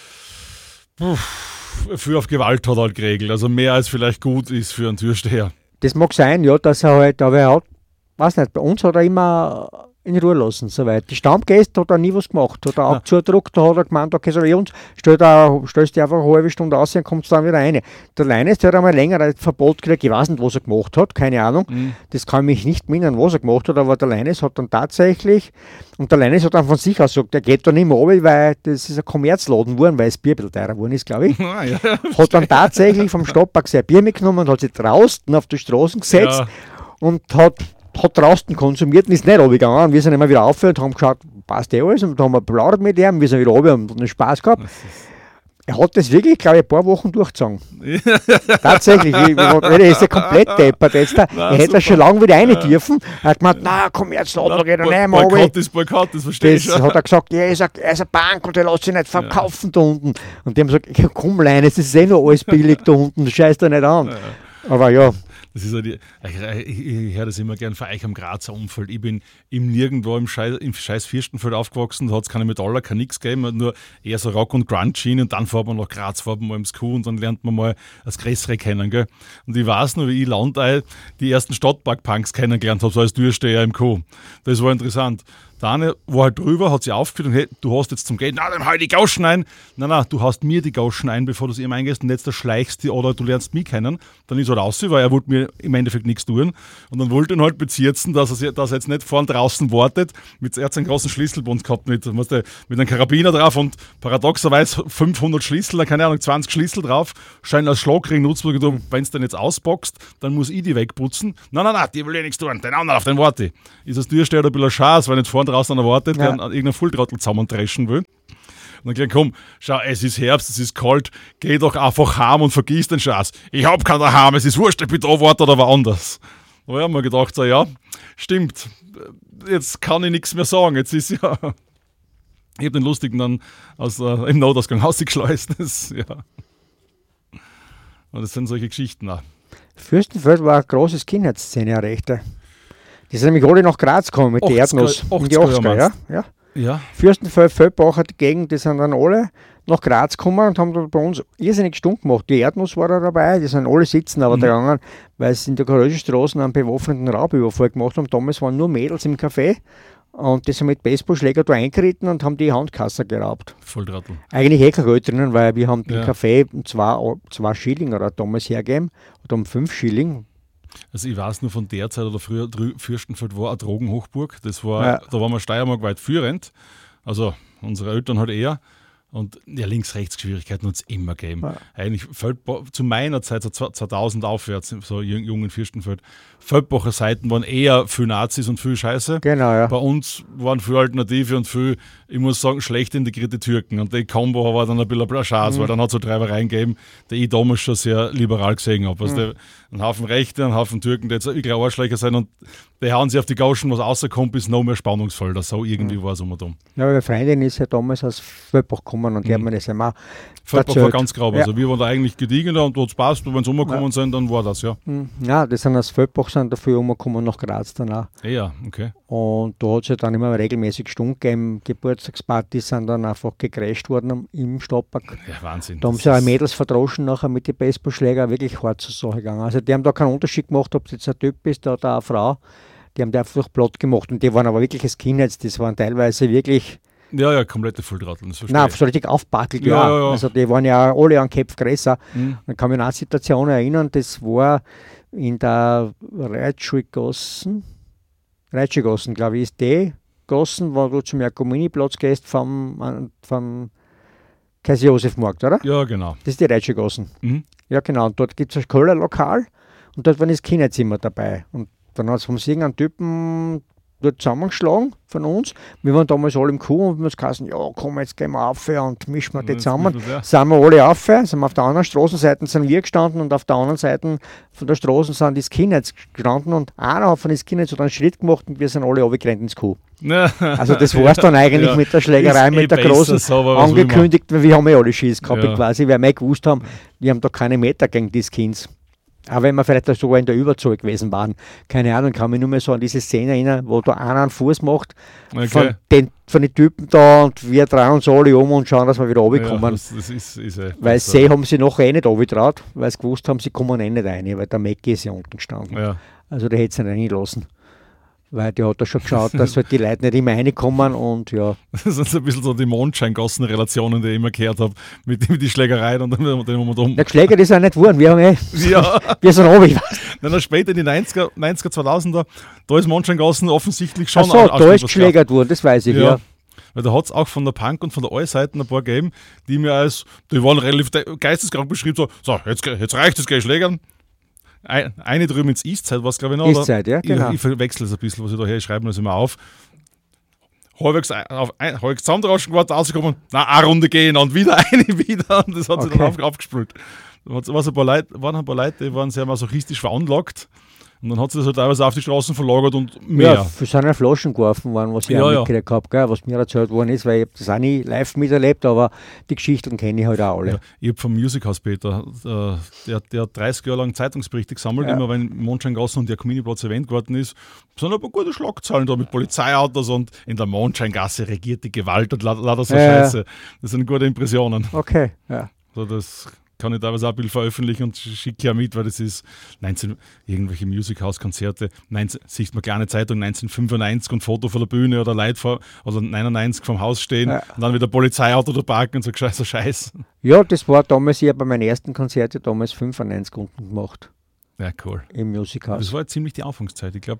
puh, für auf Gewalt hat er halt geregelt. Also mehr als vielleicht gut ist für einen Türsteher. Das mag sein, ja, dass er halt, aber er hat, weiß nicht, bei uns hat er immer in Ruhe lassen, soweit. Die Stammgäste hat er nie was gemacht, hat er auch Nein. zugedruckt, da hat er gemeint, okay, so wie uns, stellt er, stellst dich einfach eine halbe Stunde aus und kommst dann wieder rein. Der Leines, der hat einmal länger ein Verbot gekriegt, ich weiß nicht, was er gemacht hat, keine Ahnung, Mhm. das kann mich nicht erinnern, was er gemacht hat, aber der Leines hat dann tatsächlich, und der Leines hat dann von sich aus gesagt, der geht da nicht mehr runter, weil das ist ein Kommerzladen geworden, weil das Bier ein bisschen teurer geworden ist, glaube ich. Ah, ja. Hat dann tatsächlich vom Stadtpark sein Bier mitgenommen und hat sich draußen auf die Straßen gesetzt Ja. und hat, hat draußen konsumiert und ist nicht runtergegangen. Wir sind immer wieder aufgehört und haben geschaut, passt eh alles, und dann haben wir plaudert mit ihm, wir sind wieder runter und einen Spaß gehabt. Er hat das wirklich, glaube ich, ein paar Wochen durchgezogen. Tatsächlich, ich- er ist ja komplett deppert jetzt. Da. Na, Er hätte super. schon lange wieder rein dürfen. Er hat gemeint, na komm jetzt, da geht er nicht mehr runter. Boykott ist Boykott, das verstehe ich Das schon. hat er gesagt, ja, er ist eine, er ist eine Bank und der lässt sich nicht verkaufen da unten. Und die haben gesagt, ja, komm Leine, es ist eh noch alles billig da unten, scheiß da nicht an. Aber ja, Das ist halt, die- ich, ich, ich höre das immer gern von euch am Grazer Umfeld. Ich bin im Nirgendwo im Scheiß, im Scheiß Fürstenfeld aufgewachsen, da hat es keine Metaller, kein nix gegeben, nur eher so Rock- und Grunge-Schienen, und dann fährt man nach Graz, fährt man mal ins Kuh und dann lernt man mal das Größere kennen. Gell? Und ich weiß noch, wie ich Landei die ersten Stadtpark-Punks kennengelernt habe, so als Türsteher im Kuh. Das war interessant. Der eine war halt drüber, hat sie aufgeführt und hey, du hast jetzt zum Gehen, na, dann hau die Gauschen ein. Nein, nein, du hast mir die Gauschen ein, bevor du sie ihm eingehst und jetzt da schleichst du oder du lernst mich kennen. Dann ist er raus, weil er wollte mir im Endeffekt nichts tun. Und dann wollte er ihn halt bezirzen, dass er, dass er jetzt nicht vorn draußen wartet. Mit, er hat einen großen Schlüsselbund gehabt mit, mit einem Karabiner drauf und paradoxerweise fünfhundert Schlüssel, keine Ahnung, zwanzig Schlüssel drauf. Scheint als Schlagring nutzen, wenn du den jetzt ausboxt, dann muss ich die wegputzen. Nein, nein, nein, die will ich nichts tun. Den anderen auf den warte ich. Ist das Türsteher ein bisschen Schaß, weil nicht vorn draußen erwartet, ja. der an irgendeinen Fulltrottel zusammentreschen will. Und dann gleich, komm, schau, es ist Herbst, es ist kalt, geh doch einfach heim und vergiss den Scheiß. Ich hab keinen daheim, es ist wurscht, ob ich da warte oder woanders. Da haben wir gedacht, so, ja, stimmt, jetzt kann ich nichts mehr sagen, jetzt ist ja... Ich habe den Lustigen dann aus, äh, im Notausgang rausgeschleust. Das, ja. Und das sind solche Geschichten auch. Fürstenfeld war eine große Kindheitsszene erreicht. Die sind nämlich alle nach Graz gekommen mit der Erdnuss. In die achtziger, ja? Ja. Ja. Fürstenfeld, Feldbacher, die Gegend, die sind dann alle nach Graz gekommen und haben da bei uns irrsinnig Stunden gemacht. Die Erdnuss war da dabei, die sind alle sitzen aber mhm. da gegangen, weil sie in der Garösestraße einen bewaffneten Raubüberfall gemacht haben. Damals waren nur Mädels im Café. Und die sind mit Baseballschläger da eingeritten und haben die Handkasse geraubt. Volltrottel. Eigentlich eh kein Geld drinnen, weil wir haben ja. den Kaffee zwei, zwei Schilling oder damals hergegeben oder um fünf Schilling. Also ich weiß nur von der Zeit oder früher, Fürstenfeld war eine Drogenhochburg. Das war, ja. Da waren wir Steiermark weit führend. Also unsere Eltern halt eher. Und ja, Links-Rechts-Schwierigkeiten hat es immer gegeben. Ja. Eigentlich Feldba- zu meiner Zeit, so zweitausend aufwärts, so jungen Fürstenfeld, Feldbacher Seiten waren eher viel Nazis und viel Scheiße. Genau, ja. Bei uns waren viel Alternative und viel, ich muss sagen, schlecht integrierte Türken. Und die Kombo war dann ein bisschen ein Schatz, mhm. weil dann hat es so Treibereien gegeben, die ich damals schon sehr liberal gesehen habe. Also mhm. ein Haufen Rechte, ein Haufen Türken, die jetzt wirklich Arschlöcher sind und die hauen sich auf die Gauschen, was rauskommt, ist noch mehr spannungsvoller. So irgendwie mhm. war es um und um. Ja, meine Freundin ist ja damals aus Feldbach gekommen und die mhm. hat mir das einmal Feldbach war ganz grau. Ja. Also wir waren da eigentlich gediegener und dort es passt. Und wenn sie umgekommen ja. sind, dann war das, ja. Mhm. Ja, die sind aus Feldbach sind dafür umgekommen nach Graz dann auch. Ja, okay. Und da hat es ja dann immer regelmäßig Stunden gegeben. Geburtstagspartys sind dann einfach gecrasht worden im Stadtpark. Ja, Wahnsinn. Da haben sie auch Mädels verdroschen nachher mit den Baseballschlägern, wirklich hart zur Sache gegangen. Also die haben da keinen Unterschied gemacht, ob es jetzt ein Typ ist oder eine Frau. Die haben die einfach platt gemacht und die waren aber wirklich als Kindheits, das waren teilweise wirklich... Ja, ja, komplette Volltrottel, das verstehe Nein, ich. so richtig aufpackelt, ja, ja. Ja, ja. Also die waren ja alle an Köpf größer. Mhm. Dann kann mich an eine Situation erinnern, das war in der Reitschuigassen, Reitschuigassen, glaube ich, ist die Gassen, wo du zum Jakominiplatz gehst vom, vom Kaiser-Josef-Markt, oder? Ja, genau. Das ist die Reitschuigassen. Mhm. Ja, genau. Und dort gibt es ein Kellerlokal und dort war das Kinderzimmer dabei. Und dann haben sie irgendeinen Typen dort zusammengeschlagen von uns. Wir waren damals alle im Kuh und wir haben uns gesagt, ja komm, jetzt gehen wir rauf und mischen wir die zusammen. Ja. Sind wir alle rauf, sind wir auf der anderen Straßenseite sind wir gestanden und auf der anderen Seite von der Straße sind die Skinheads gestanden und einer hat von den Skinheads einen Schritt gemacht und wir sind alle runtergerannt ins Kuh. Also das war es dann eigentlich ja. mit der Schlägerei, ist mit eh der großen so, angekündigt, weil wir haben ja alle Schiss gehabt ja. quasi, weil wir eh gewusst haben, wir haben da keine Meter gegen die Skins. Aber wenn wir vielleicht sogar in der Überzahl gewesen waren, keine Ahnung, kann mich nur mehr so an diese Szene erinnern, wo da einer einen Fuß macht, okay. von, den, von den Typen da und wir drehen uns alle um und schauen, dass wir wieder runterkommen. Ja, das, das ist, ist eh, weil das sie haben sie nachher eh nicht runtergetraut, weil sie gewusst haben, sie kommen eh nicht rein, weil der Mackie ist ja unten gestanden. Ja. Also der hätte sie nicht reingelassen. Weil der hat da schon geschaut, dass halt die Leute nicht immer reinkommen und ja. Das sind so ein bisschen so die Mondscheingassen-Relationen, die ich immer gehört habe, mit, mit den Schlägereien und dem und um. Der Schläger ist auch nicht geworden, wir haben eh, ja. wir sind runter. Dann später in die neunziger, neunziger, zweitausender, da ist Mondscheingassen offensichtlich schon... Ach so, an, da ist geschlägert worden, das weiß ich, ja. ja. Weil da hat es auch von der Punk und von der All-Seite ein paar gegeben, die mir als, die waren relativ geisteskrank beschrieben, so, so jetzt, jetzt reicht es, geh schlägern. Ein, eine drüben ins Eastside war es, glaube ich, noch. Eastside, ja, genau. Ich, ich verwechsel es ein bisschen, was ich da her, ich schreibe mir das immer auf. Halbwegs, auf, ein, halbwegs zusammendraschen geworden, rausgekommen, na, eine Runde gehen und wieder eine, wieder. Und das hat okay. sich dann auf, aufgespült. Da waren ein paar Leute, waren ein paar Leute, die waren sehr masochistisch veranlagt. Und dann hat sie das halt teilweise auf die Straßen verlagert und mehr. Ja, für seine Flaschen geworfen worden, was ich ja, auch ja. mitgekriegt habe, gell, was mir erzählt worden ist, weil ich das auch nie live miterlebt, aber die Geschichten kenne ich halt auch alle. Ja, ich habe vom Music House Peter, äh, der, der hat dreißig Jahre lang Zeitungsberichte gesammelt, ja. immer wenn Mondscheingassen und der Jakominiplatz erwähnt worden ist. Es sind aber gute Schlagzeilen da mit Polizeiautos und in der Mondscheingasse regiert die Gewalt und lauter so ja. Scheiße. Das sind gute Impressionen. Okay, ja. Also das kann ich da was auch ein bisschen veröffentlichen und schicke ja mit, weil das ist neunzehn, irgendwelche Music House Konzerte, neunzehn, siehst man kleine Zeitung neunzehnhundertfünfundneunzig und Foto von der Bühne oder Leute vor, oder neunundneunzig vom Haus stehen ja. und dann wieder Polizeiauto da parken und so so Scheiß. Ja, das war damals, ich habe bei meinen ersten Konzerte damals fünfundneunzig unten gemacht. Ja, cool. Im Music House. Das war ja ziemlich die Anfangszeit, ich glaube.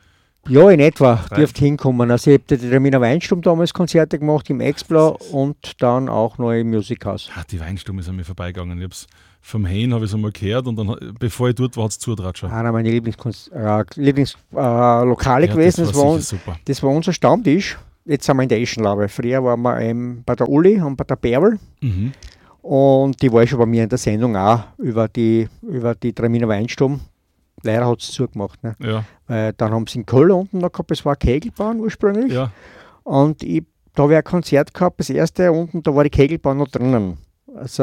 Ja, in etwa, dürfte hinkommen. Also ich habe die Traminer Weinsturm damals Konzerte gemacht im Explo und dann auch noch im Music House. Ah, die Weinsturm ist an mir vorbeigegangen. Ich hab's vom Hain habe ich es einmal gehört und dann, bevor ich dort war, hat es zugetraut schon. Einer meiner Lieblingslokale äh, Lieblings, äh, Lokale ja, gewesen. Das das, war war super. das war unser Stammtisch. Jetzt sind wir in der Eschenlaube. Früher waren wir ähm, bei der Uli und bei der Bärl. Mhm. Und die war schon bei mir in der Sendung auch über die, über die Traminer Weinsturm. Leider hat es zugemacht. Ne? Ja. Weil dann haben sie in Köln unten noch gehabt, es war Kegelbahn ursprünglich. Ja. Und ich, da habe ich ein Konzert gehabt, das erste unten, da war die Kegelbahn noch drinnen. Also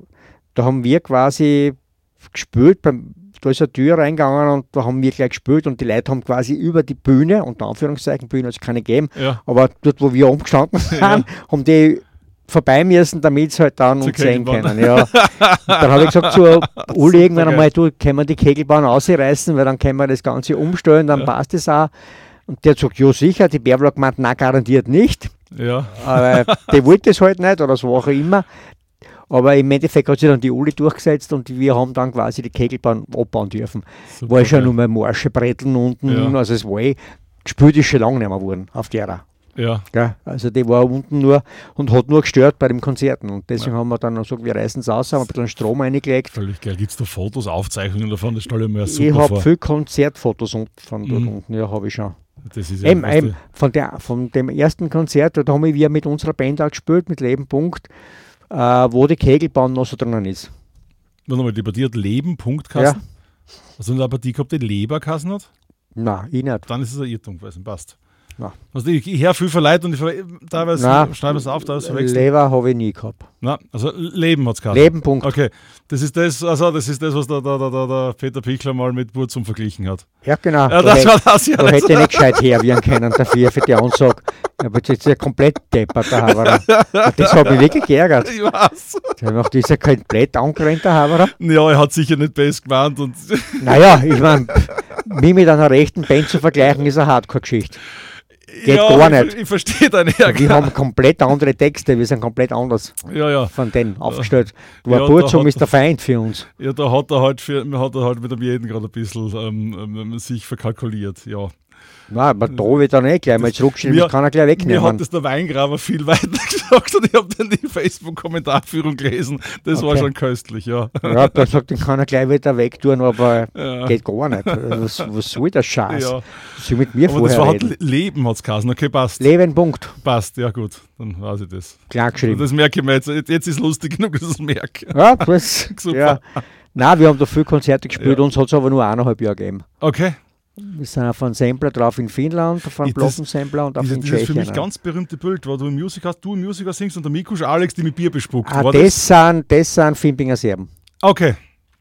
da haben wir quasi gespielt, beim, da ist eine Tür reingegangen und da haben wir gleich gespielt und die Leute haben quasi über die Bühne, unter Anführungszeichen, Bühne hat es keine gegeben, ja. aber dort, wo wir umgestanden sind, ja. haben die vorbei müssen, damit sie halt dann uns sehen können. Ja. Dann habe ich gesagt zu Uli irgendwann einmal, du, können wir die Kegelbahn ausreißen, weil dann können wir das Ganze umstellen, dann ja. passt es auch. Und der hat gesagt, ja sicher, die Bärl hat gemeint, nein, garantiert nicht. Ja. Aber die wollte es halt nicht oder so auch immer. Aber im Endeffekt hat sich dann die Uli durchgesetzt und wir haben dann quasi die Kegelbahn abbauen dürfen. Super, war schon nur mal Marschebretteln unten, ja. also es war eh, gespielt ist schon lange nicht mehr geworden auf der. Ja. Ja, also die war unten nur und hat nur gestört bei den Konzerten und deswegen ja. haben wir dann gesagt, wir reißen es aus, haben ein bisschen Strom reingelegt. Völlig geil. Gibt es da Fotos, Aufzeichnungen davon? Das stelle ich mir super Ich habe viele Konzertfotos von dort mhm. unten, ja, habe ich schon. Das ist ja eben, eben, von, der, von dem ersten Konzert, da haben wir mit unserer Band auch gespielt, mit Leben. Punkt, äh, wo die Kegelbahn noch so drinnen ist. Warte mal, die bei dir hat Leben. Punkt Ja. Also eine Partie gehabt, die Leberkassen hat? Nein, ich nicht. Dann ist es ein Irrtum gewesen, passt. Nein. Also ich, ich höre viel verleiht und ich ver teilweise Nein, schreibe es auf, da ist verwechselt. Leber habe ich nie gehabt. Nein, also Leben hat es gehabt. Leben, Punkt. Okay, das ist das, also das ist das, was der, der, der, der Peter Pichler mal mit Burzum verglichen hat. Ja, genau. Ja, da das hätte, war das ja. Da hätte ich nicht gescheit herwirren können dafür, für die Ansage. Aber jetzt ist ja komplett deppert, der Haberer. Das hat mich wirklich geärgert. Ich weiß. Das ist ja komplett angerannt, der Haberer. Ja, er hat sicher nicht best gemeint. Und naja, ich meine, mich mit einer rechten Band zu vergleichen, ist eine Hardcore-Geschichte. Geht ja, gar nicht. Ich, ich verstehe deine Ärger. Wir haben komplett andere Texte, wir sind komplett anders ja, ja. von denen aufgestellt. Der ja, Burzum ist der Feind für uns. Ja, da hat er halt, für, hat er halt mit dem jeden gerade ein bisschen ähm, ähm, sich verkalkuliert, ja. Nein, aber da will ich dann eh gleich mal zurückstellen, das kann er gleich wegnehmen. Mir hat das der Weingraber viel weiter gesagt und ich habe dann die Facebook-Kommentarführung gelesen. Das okay. war schon köstlich, ja. Ja, da sagt, den kann er gleich wieder wegtun, aber ja. geht gar nicht. Was, was soll der Scheiß? Ja. Soll mit mir aber vorher das war reden? halt Leben hat es geheißen, okay, passt. Leben, Punkt. Passt, ja gut, dann weiß ich das. Klar geschrieben. Das merke ich mir jetzt. Jetzt ist es lustig genug, dass ich es merke. Ja, das, super. Ja. Nein, wir haben da viele Konzerte gespielt, ja. uns hat es aber nur eineinhalb Jahre gegeben. Okay. Wir sind auf einem Sampler drauf in Finnland, auf einem Plattensampler und auf das, in das Tschechien. Das ist für mich ganz berühmte Bild, wo du im Music hast, du im Music singst und der Mikusch Alex, die mit Bier bespuckt. Ah, war das, das? Sind, das sind Fimpinger Serben. Okay.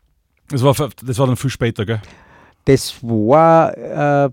Das war, das war dann viel später, gell? Das war... Äh,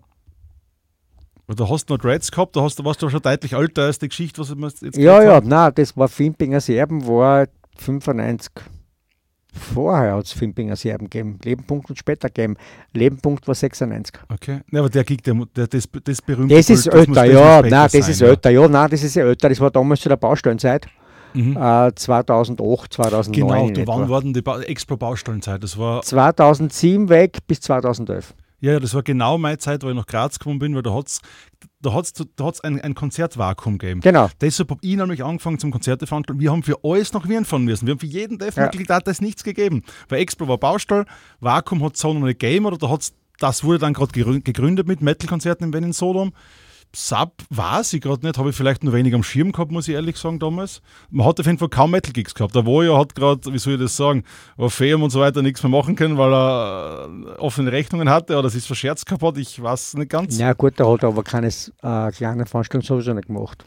da hast du noch Dreads gehabt, da hast du, warst du schon deutlich älter als die Geschichte, was wir jetzt Ja, ja, haben. Nein, das war Fimpinger Serben, war fünfundneunzig. Vorher hat es Fimpinger Serben gegeben, Lebenpunkt und später gegeben. Lebenpunkt war sechsundneunzig. Okay, ja, aber der Gig, der, der, das, das berühmte Das ist Bild, älter, das ja, das nein, das sein, ist ja. älter, ja, nein, das ist ja älter, das war damals zu der Baustellenzeit, mhm. äh, zweitausendacht, zweitausendneun. Genau, da wann war denn die ba Expo-Baustellenzeit? Das war zweitausendsieben weg bis zweitausendelf. Ja, ja, das war genau meine Zeit, wo ich nach Graz gekommen bin, weil da hat es da hat's, da hat's ein, ein Konzertvakuum gegeben. Genau. Deshalb habe ich nämlich angefangen zum Konzerte veranstalten. Wir haben für alles nach Wien fahren müssen. Wir haben für jeden Def-Mitglied ja. das nichts gegeben. Bei Expo war Baustall, Vakuum hat es so noch nicht gegeben, oder da hat's, das wurde dann gerade gegründet mit Metal-Konzerten in Berlin Sodom. Sub weiß ich gerade nicht, habe ich vielleicht nur wenig am Schirm gehabt, muss ich ehrlich sagen, damals. Man hat auf jeden Fall kaum Metal-Gigs gehabt. Der Wojo hat gerade, wie soll ich das sagen, auf Feum und so weiter nichts mehr machen können, weil er offene Rechnungen hatte oder es ist verscherzt gehabt hat, ich weiß nicht ganz. Ja gut, der hat aber keine äh, kleine Veranstaltung sowieso nicht gemacht.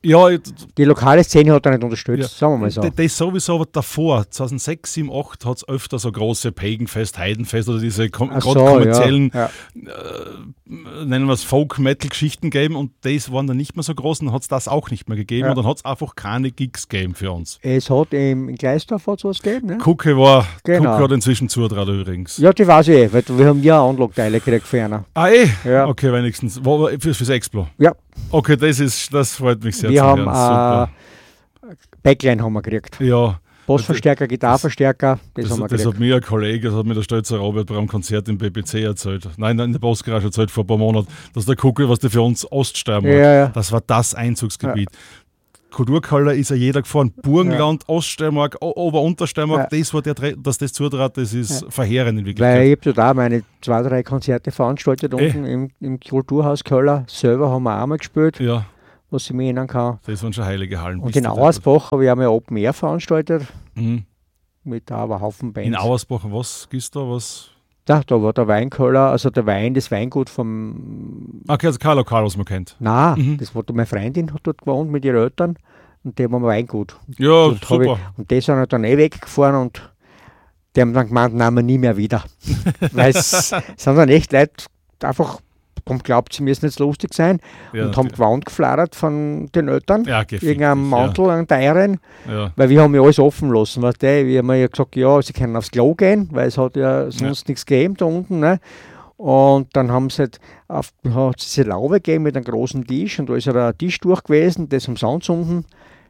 Ja, ich, Die lokale Szene hat er nicht unterstützt, ja. sagen wir mal so. Das, das sowieso, aber davor, zweitausendsechs, sieben, acht, hat es öfter so große Paganfest, Heidenfest oder diese kom gerade so, kommerziellen, ja, ja. Äh, nennen wir es Folk-Metal-Geschichten gegeben und das waren dann nicht mehr so groß und dann hat es das auch nicht mehr gegeben Ja. und dann hat es einfach keine Gigs gegeben für uns. Es hat im, in Gleisdorf hat's was gegeben, ne? Kucke war, Genau. Kucke hat inzwischen zutrat übrigens. Ja, die weiß ich eh, weil wir haben ja Anlagteile gekriegt für einen. Ah eh? Ja. Okay, wenigstens. Wo, für, fürs Explo? Ja. Okay, das ist, das freut mich sehr Wir zu haben hören. äh, Backline haben wir gekriegt. Ja. Bassverstärker, Gitarrenverstärker, das, Das, haben wir das gekriegt. hat mir ein Kollege, das hat mir der stolze Robert beim Konzert im B B C erzählt. Nein, in der Bossgarage erzählt vor ein paar Monaten, dass der Kuckel, was der für uns Oststeiermark, Ja, ja. das war das Einzugsgebiet. Kulturkeller ist ja jeder gefahren. Burgenland, Oststeiermark, O- Ober-Untersteiermark, Ja. das war der, Dre- dass das zutrat, das ist verheerend in Weil Wirklichkeit. ich habe da meine zwei, drei Konzerte veranstaltet Eh. unten im, im Kulturhaus Köller. Selber haben wir auch mal gespielt, Ja, was ich mich erinnern kann. das waren schon heilige Hallen. Und Bis in zu der- Auersbach habe ich einmal Open Air veranstaltet, Mhm. mit da aber Haufen Bands. In Auersbach, was gibt's da? Was? Da, da war der Weinköller, also der Wein, das Weingut vom. Okay, also kein Lokal, was man kennt. Nein, Mhm. das war meine Freundin, hat dort gewohnt mit ihren Eltern und die haben ein Weingut. Ja, und, hab super. ich, und die sind halt dann eh weggefahren und die haben dann gemeint, nein, wir nie mehr wieder. Weil es sind dann echt Leute einfach, haben geglaubt, sie müssen jetzt lustig sein Ja, und haben Gewand geflattert von den Eltern. ja, gefickt Irgendeinen dich, Mantel, einen teuren, Ja. Ja. weil wir haben ja alles offen lassen. Weißt du? Wir haben ja gesagt, ja, sie können aufs Klo gehen, weil es hat ja sonst nichts gegeben da unten. Ne? Und dann haben sie halt auf, hat es diese Laube gegeben mit einem großen Tisch und da ist ja ein Tisch durch gewesen, das umsonst unten.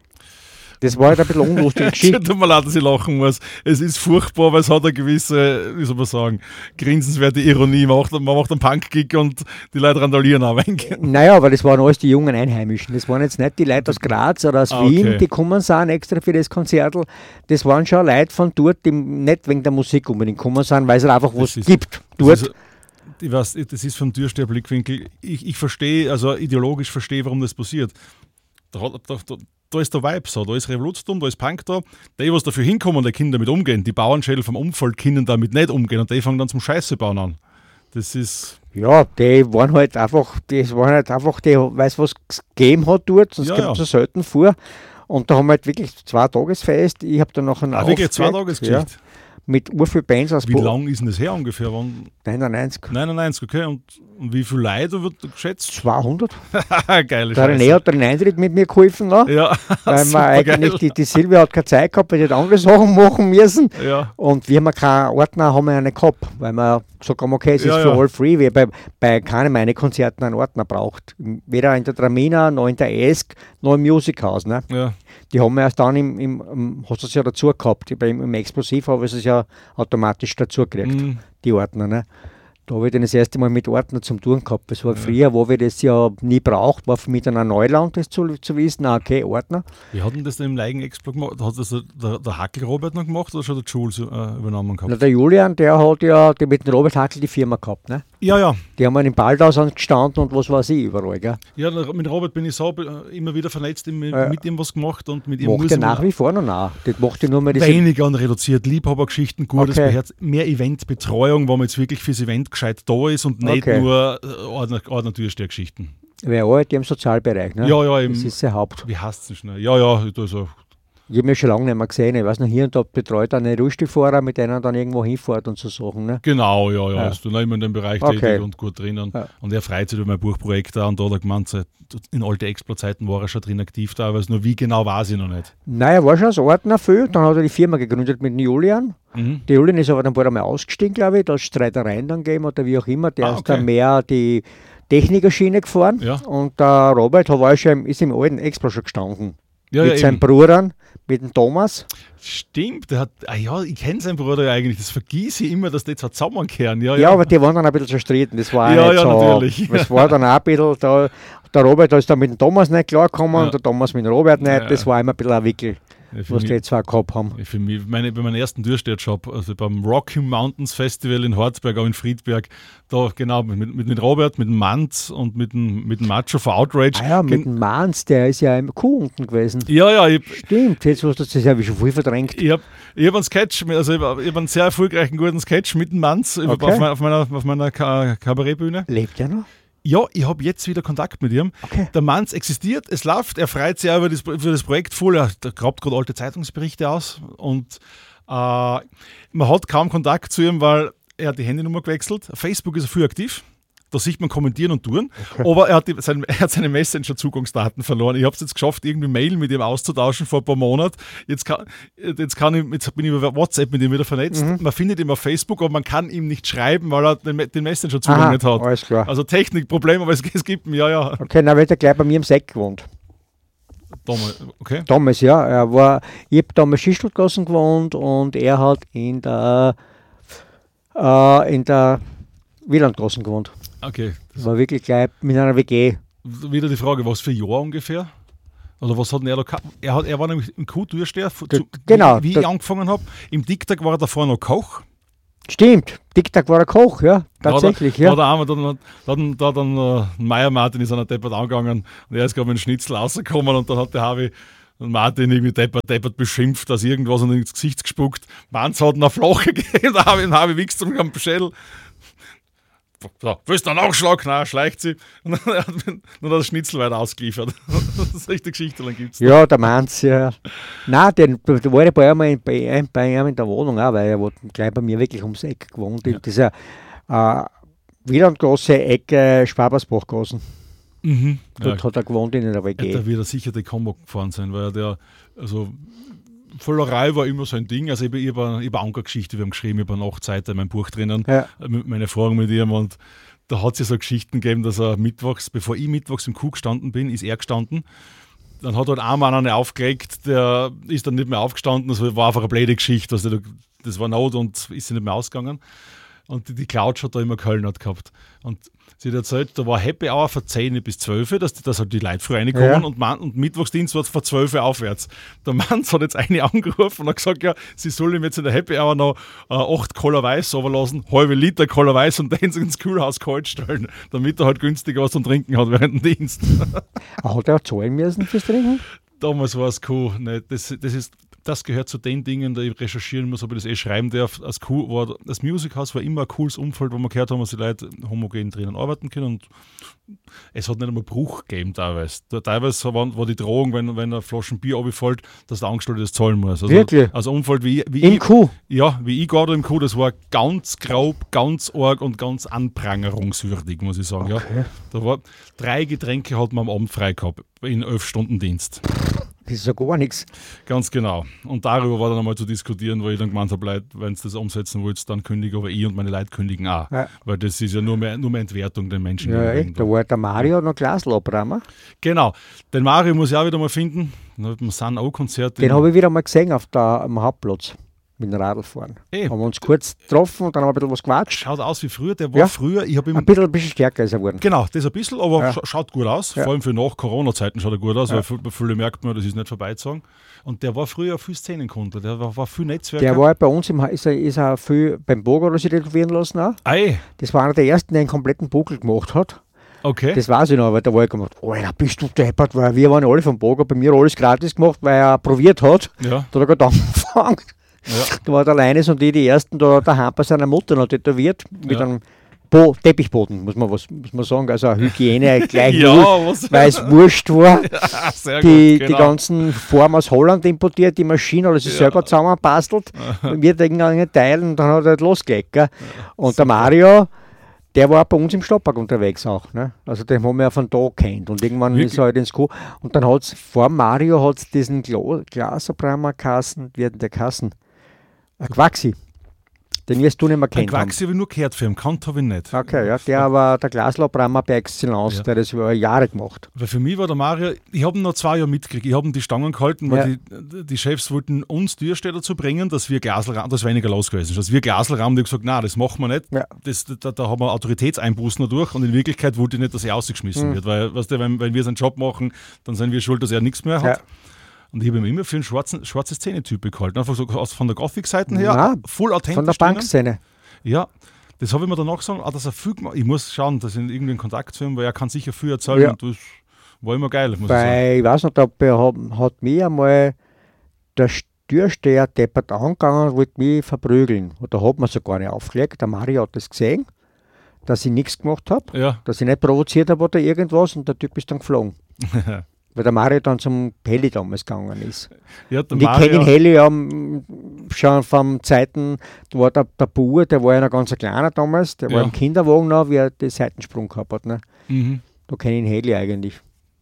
Das war halt ein bisschen unlustige Geschichte. Tut mir leid, dass ich lachen muss. Es ist furchtbar, weil es hat eine gewisse, wie soll man sagen, grinsenswerte Ironie. Man macht, man macht einen Punk-Gig und die Leute randalieren auch ein wenig. Naja, aber das waren alles die jungen Einheimischen. Das waren jetzt nicht die Leute aus Graz oder aus Ah, Wien, okay. die kommen sind extra für das Konzert. Das waren schon Leute von dort, die nicht wegen der Musik unbedingt kommen sind, weil es halt einfach was ist- gibt. Das Dort. ist, ich weiß, das ist vom Türsteher-Blickwinkel. Ich, ich verstehe, also ideologisch verstehe, warum das passiert. Da, hat- da, da, da ist der Vibe so, da ist Revolution, da ist Punk da. Die, was dafür hinkommen, die Kinder damit umgehen, die Bauernschädel vom Umfeld können damit nicht umgehen und die fangen dann zum Scheiße bauen an. Das ist, Ja, die waren halt einfach, das waren halt einfach, die weiß was es gegeben hat dort, sonst Ja, kommt ja. so selten vor. Und da haben wir halt wirklich zwei Tagesfest. Ich habe dann noch einen auch wirklich zwei aufgelegt, Tagesgeschichte. ja, mit urviel Bands aus Wie Bo- lang ist denn das her ungefähr? Wann? neunundneunzig. neunundneunzig, okay. Und, und wie viele Leute wird geschätzt? zweihundert. Geile Der René Scheiße. hat den Eintritt mit mir geholfen, ne? Ja, weil man supergeil. eigentlich, die, die Silvia hat keine Zeit gehabt, weil die hat andere Sachen machen müssen. Ja, Und wir haben keinen Ordner, haben wir einen gehabt, weil wir gesagt haben, okay, es Ja, ist für ja. all free, wie bei, bei keinem meiner Konzerten einen Ordner braucht. Weder in der Tramina, noch in der Esk, noch im Music House. Ne? ja. Die haben wir erst dann im, im, im hast du es ja dazu gehabt. Im, im Explosiv habe ich es ja automatisch dazu gekriegt, Mhm. die Ordner. Ne? Da habe ich dann das erste Mal mit Ordner zum Tun gehabt. Das war früher, wo wir das ja nie braucht, war für mich dann ein Neuland, das zu, zu wissen, ah, okay, Ordner. Wie hat denn das denn im Leigen-Explo gemacht? Hat das der, der, der Hackel-Robert noch gemacht oder schon der Jules äh, übernommen Na, gehabt? der Julian, der hat ja die mit dem Robert Hackel die Firma gehabt. Ne? Ja, ja. Die haben in Baldhaus gestanden und was weiß ich überall. Gell? Ja, der- mit Robert bin ich so äh, immer wieder vernetzt, ihm, Ja. mit ihm was gemacht und mit ihm Macht muss er man- nach wie vor noch nach. Das macht er nur mehr diese. weniger und reduziert. Liebhabergeschichten, gutes Okay. Beherz, mehr Eventbetreuung, wo man jetzt wirklich fürs Event gescheit da ist und nicht Okay. nur äh, Ordner, Ordner-Türsteher-Geschichten. Wer arbeitet im Sozialbereich. Ne? Ja, ja, im, Das ist sein Haupt. wie heißt es denn schnell? Ja, ja, also, Ich habe mich schon lange nicht mehr gesehen. Ich weiß noch, hier und da betreut eine Rollstuhlfahrer, mit denen er dann irgendwo hinfährt und so Sachen. Ne? genau, ja, ja, Ja. ist dann immer in dem Bereich Okay. tätig und gut drinnen. Ja. Und er freut sich über mein Buchprojekt da und da hat er gemeint, seit- in alte Explo-Zeiten war er schon drin aktiv da, aber nur wie genau weiß ich noch nicht. Nein, er war schon als Ordner viel. Dann hat er die Firma gegründet mit dem Julian. Mhm. Der Julian ist aber dann bald einmal ausgestiegen, glaube ich. Da hat es Streitereien dann gegeben oder wie auch immer. Der Ah, ist okay. dann mehr die Technikerschiene gefahren. Ja. Und der Robert hat war schon, im- ist im alten Explo schon gestanden. Ja, mit ja, seinen eben. Brüdern, mit dem Thomas. Stimmt, der hat, ah ja, ich kenne seinen Bruder ja eigentlich, das vergieße ich immer, dass die zwei zusammenkehren. Ja, Ja, aber die waren dann ein bisschen zerstritten. Das war Ja, nicht ja, so. natürlich. Das war dann auch ein bisschen, da, der Robert ist dann mit dem Thomas nicht klargekommen Ja. und der Thomas mit dem Robert nicht. Ja. Das war immer ein bisschen ein Wickel, Ja, für was mich- die zwei gehabt haben. Für mich, meine, bei meinem ersten Türsteher-Job, also beim Rocky Mountains Festival in Harzberg, auch in Friedberg, da genau mit, mit, mit Robert, mit dem Manz und mit dem, mit dem Macho von Outrage. Ah ja, mit Gen- dem Mans, der ist ja im Kuh unten gewesen. ja, ja, ich, Stimmt, jetzt hast du das habe ich schon viel verdrängt. ich habe ich hab einen Sketch, mit- also ich habe hab einen sehr erfolgreichen, guten Sketch mit dem Manz über- Okay. auf meiner, auf meiner, auf meiner Ka- Kabarettbühne. Lebt er noch? Ja, ich habe jetzt wieder Kontakt mit ihm. Okay. Der Mann existiert, es läuft, er freut sich auch über das, für das Projekt voll. Er grabt gerade alte Zeitungsberichte aus und äh, man hat kaum Kontakt zu ihm, weil er hat die Handynummer gewechselt. Auf Facebook ist er viel aktiv. Da sieht man kommentieren und tun. Okay. Aber er hat, die, sein, er hat seine Messenger-Zugangsdaten verloren. Ich habe es jetzt geschafft, irgendwie Mail mit ihm auszutauschen vor ein paar Monaten. Jetzt, kann, jetzt, kann ich, jetzt bin ich über WhatsApp mit ihm wieder vernetzt. Mhm. Man findet ihn auf Facebook, aber man kann ihm nicht schreiben, weil er den, den Messenger-Zugang Aha, nicht hat. Alles klar. Also Technikproblem, aber es, es gibt ihn, ja, ja. Okay, dann wird er gleich bei mir im Seck gewohnt. Damals, okay. Damals, ja. Er war, ich habe damals Schichtelgassen gewohnt und er hat in der, äh, in der Wielandgassen gewohnt. Okay. Das war wirklich gleich mit einer W G. Wieder die Frage, was für Jahr ungefähr? Oder was hat denn er da gehabt? Er, hat, er war nämlich im Q-Türsteher, genau, wie, wie ich angefangen habe. Im Diktat war er davor noch Koch. Stimmt, Diktat war er Koch, ja, tatsächlich. Da, ja. da, da, dann, dann, da dann uh, Meier Martin ist an der Deppert angegangen und er ist gerade mit dem Schnitzel rausgekommen und dann hat der Harvey und Martin irgendwie deppert, deppert beschimpft, dass irgendwas und ins Gesicht gespuckt. Manz hat ihn eine Flache gegeben, da habe ich Harvey wichst um den Schädel. So, willst du einen Nachschlag? Nein, schleicht sie. Und dann hat er das Schnitzel weiter ausgeliefert. Solche Geschichten gibt es. Ja, der Manz, ja. Nein, den, der war bei ihm, bei, bei ihm in der Wohnung auch, weil er gleich bei mir wirklich ums Eck gewohnt. In ja. dieser äh, Wielandgasse, Ecke, Schwabersbachgassen. Mhm. Dort ja. hat er gewohnt in der W G. Da wird er sicher die Combo gefahren sein, weil er der, also Völlerei war immer so ein Ding. Also ich habe über, über Ankergeschichte, wir haben geschrieben, über Nachtseite in meinem Buch drinnen, ja. meine Erfahrung mit ihm, und da hat es ja so Geschichten gegeben, dass er mittwochs, bevor ich mittwochs im Kuh gestanden bin, ist er gestanden. Dann hat halt ein Mann einen aufgelegt, der ist dann nicht mehr aufgestanden, das war einfach eine blöde Geschichte, also das war Not und ist sie nicht mehr ausgegangen. Und die, die Couch hat da immer Köln gehabt. Und sie hat erzählt, da war Happy Hour von zehn bis zwölf, dass, dass halt die Leute früh reinkommen, ja. und, Man, und Mittwochsdienst war es von zwölf aufwärts. Der Mann hat jetzt eine angerufen und hat gesagt, ja, sie soll ihm jetzt in der Happy Hour noch äh, acht Cola Weiß runterlassen, halbe Liter Cola Weiß und den ins Kühlhaus kalt stellen, damit er halt günstiger was zum Trinken hat während dem Dienst. Hat er auch zahlen müssen fürs Trinken? Damals war es cool. Ne, das, das ist... Das gehört zu den Dingen, die ich recherchieren muss, ob ich das eh schreiben darf. Das, cool war, das Music House war immer ein cooles Umfeld, wo man gehört haben, dass die Leute homogen drinnen arbeiten können. Und es hat nicht einmal Bruch gegeben teilweise. Teilweise war, war die Drohung, wenn, wenn eine Flasche Bier runterfällt, dass der Angestellte das zahlen muss. Also, wirklich? Also Umfeld wie, wie Im ich. Kuh? Ja, wie ich gerade im Kuh, das war ganz grob, ganz arg und ganz anprangerungswürdig, muss ich sagen. Okay. Ja. Da war, drei Getränke hat man am Abend frei gehabt, in elf Stunden Dienst. Das ist ja gar nichts. Ganz genau. Und darüber war dann einmal zu diskutieren, weil ich dann gemeint habe, Leute, wenn ihr das umsetzen wollt, dann kündige, aber ich und meine Leute kündigen auch. Ja. Weil das ist ja nur mehr, nur mehr Entwertung den Menschen. Ja, ey, da war der Mario noch Glasl abräumen. Genau. Den Mario muss ich auch wieder mal finden. Dann hat man Sun O-Konzert. Den habe ich wieder mal gesehen auf der, am Hauptplatz. Mit dem Radl fahren. Ey. Haben wir uns kurz getroffen und dann haben wir ein bisschen was gequatscht. Schaut aus wie früher, der war ja. früher. Ich ihm ein, bisschen, ein bisschen stärker ist er geworden. Genau, das ein bisschen, aber ja. schaut gut aus. Ja. Vor allem für nach Corona-Zeiten schaut er gut aus, ja. weil bei vielen merkt man, das ist nicht vorbeizogen. Und der war früher viel Szenenkunde, der war, war viel Netzwerk. Der war bei uns, im, ist, er, ist er viel beim Boger sich tätowieren lassen auch. Ei. Das war einer der ersten, der einen kompletten Buckel gemacht hat. Okay. Das weiß ich noch, weil da war ich gemacht, oh, da bist du deppert, weil wir waren alle vom Boger, bei mir alles gratis gemacht, weil er probiert hat. Ja. Da hat er gerade angefangen. Ja. Da war der Leines und die, die ersten da daheim bei seiner Mutter noch tätowiert, mit ja. einem Bo- Teppichboden, muss man, was, muss man sagen, also Hygiene gleich ja, null, weil es wurscht war. Ja, sehr die, gut, genau. die ganzen Formen aus Holland importiert, die Maschine, alles ja. selber zusammenbastelt, wir denken an einen Teil und dann hat er halt losgelegt. Gell? Und der Mario, der war bei uns im Stadtpark unterwegs auch. Ne? Also den haben wir ja von da kennt. Und irgendwann Wirklich? Ist er halt ins Kuh. Und dann hat es, vor Mario hat es diesen Gla- Glaserbreimer Kassen, wie hat der Kassen? Ein Quaxi. Den wirst du nicht mehr kennen. Ein Quaxi habe ich nur gehört für ihn, kannt habe ich nicht. Okay, ja, der war der Glaslabrammer bei Excellence, ja. der das über Jahre gemacht. Weil für mich war der Mario, ich habe ihn noch zwei Jahre mitgekriegt, ich habe ihn die Stangen gehalten, weil ja. die, die Chefs wollten uns Türsteher dazu bringen, dass wir Glaselrahmen, das weniger los gewesen ist, dass wir Glaselrahmen, die haben gesagt, nein, das machen wir nicht, ja. das, da, da haben wir Autoritätseinbußen dadurch und in Wirklichkeit wollte ich nicht, dass er ausgeschmissen mhm. wird, weil weißt du, wenn, wenn wir seinen Job machen, dann sind wir schuld, dass er nichts mehr hat. Ja. Und ich habe ihn immer für einen schwarzen, schwarze Szene-Typ gehalten. Einfach so aus, von der Gothic-Seite her, Nein, voll authentisch. Von der Bankszene. Ja, das habe ich mir danach gesagt, ah, dass er viel gemacht. Ich muss schauen, dass ich irgendwie in Kontakt zu ihm, weil er kann sicher viel erzählen. Ja. Und das war immer geil, muss Bei, ich sagen. Ich weiß nicht, da hat, hat mich einmal der Türsteher deppert angegangen und wollte mich verprügeln. Und da hat man sogar nicht aufgelegt. Der Mario hat das gesehen. dass ich nichts gemacht habe, Ja. dass ich nicht provoziert habe oder irgendwas und der Typ ist dann geflogen. Weil der Mario dann zum Heli damals gegangen ist. Ja, der Und ich Mario, kenne den Heli ja m, schon von Zeiten, da war der, der Bauer, der war ja noch ganz kleiner damals, der Ja. war im Kinderwagen noch, wie er den Seitensprung gehabt hat. Ne? Mhm. Da kenne ich den Heli eigentlich.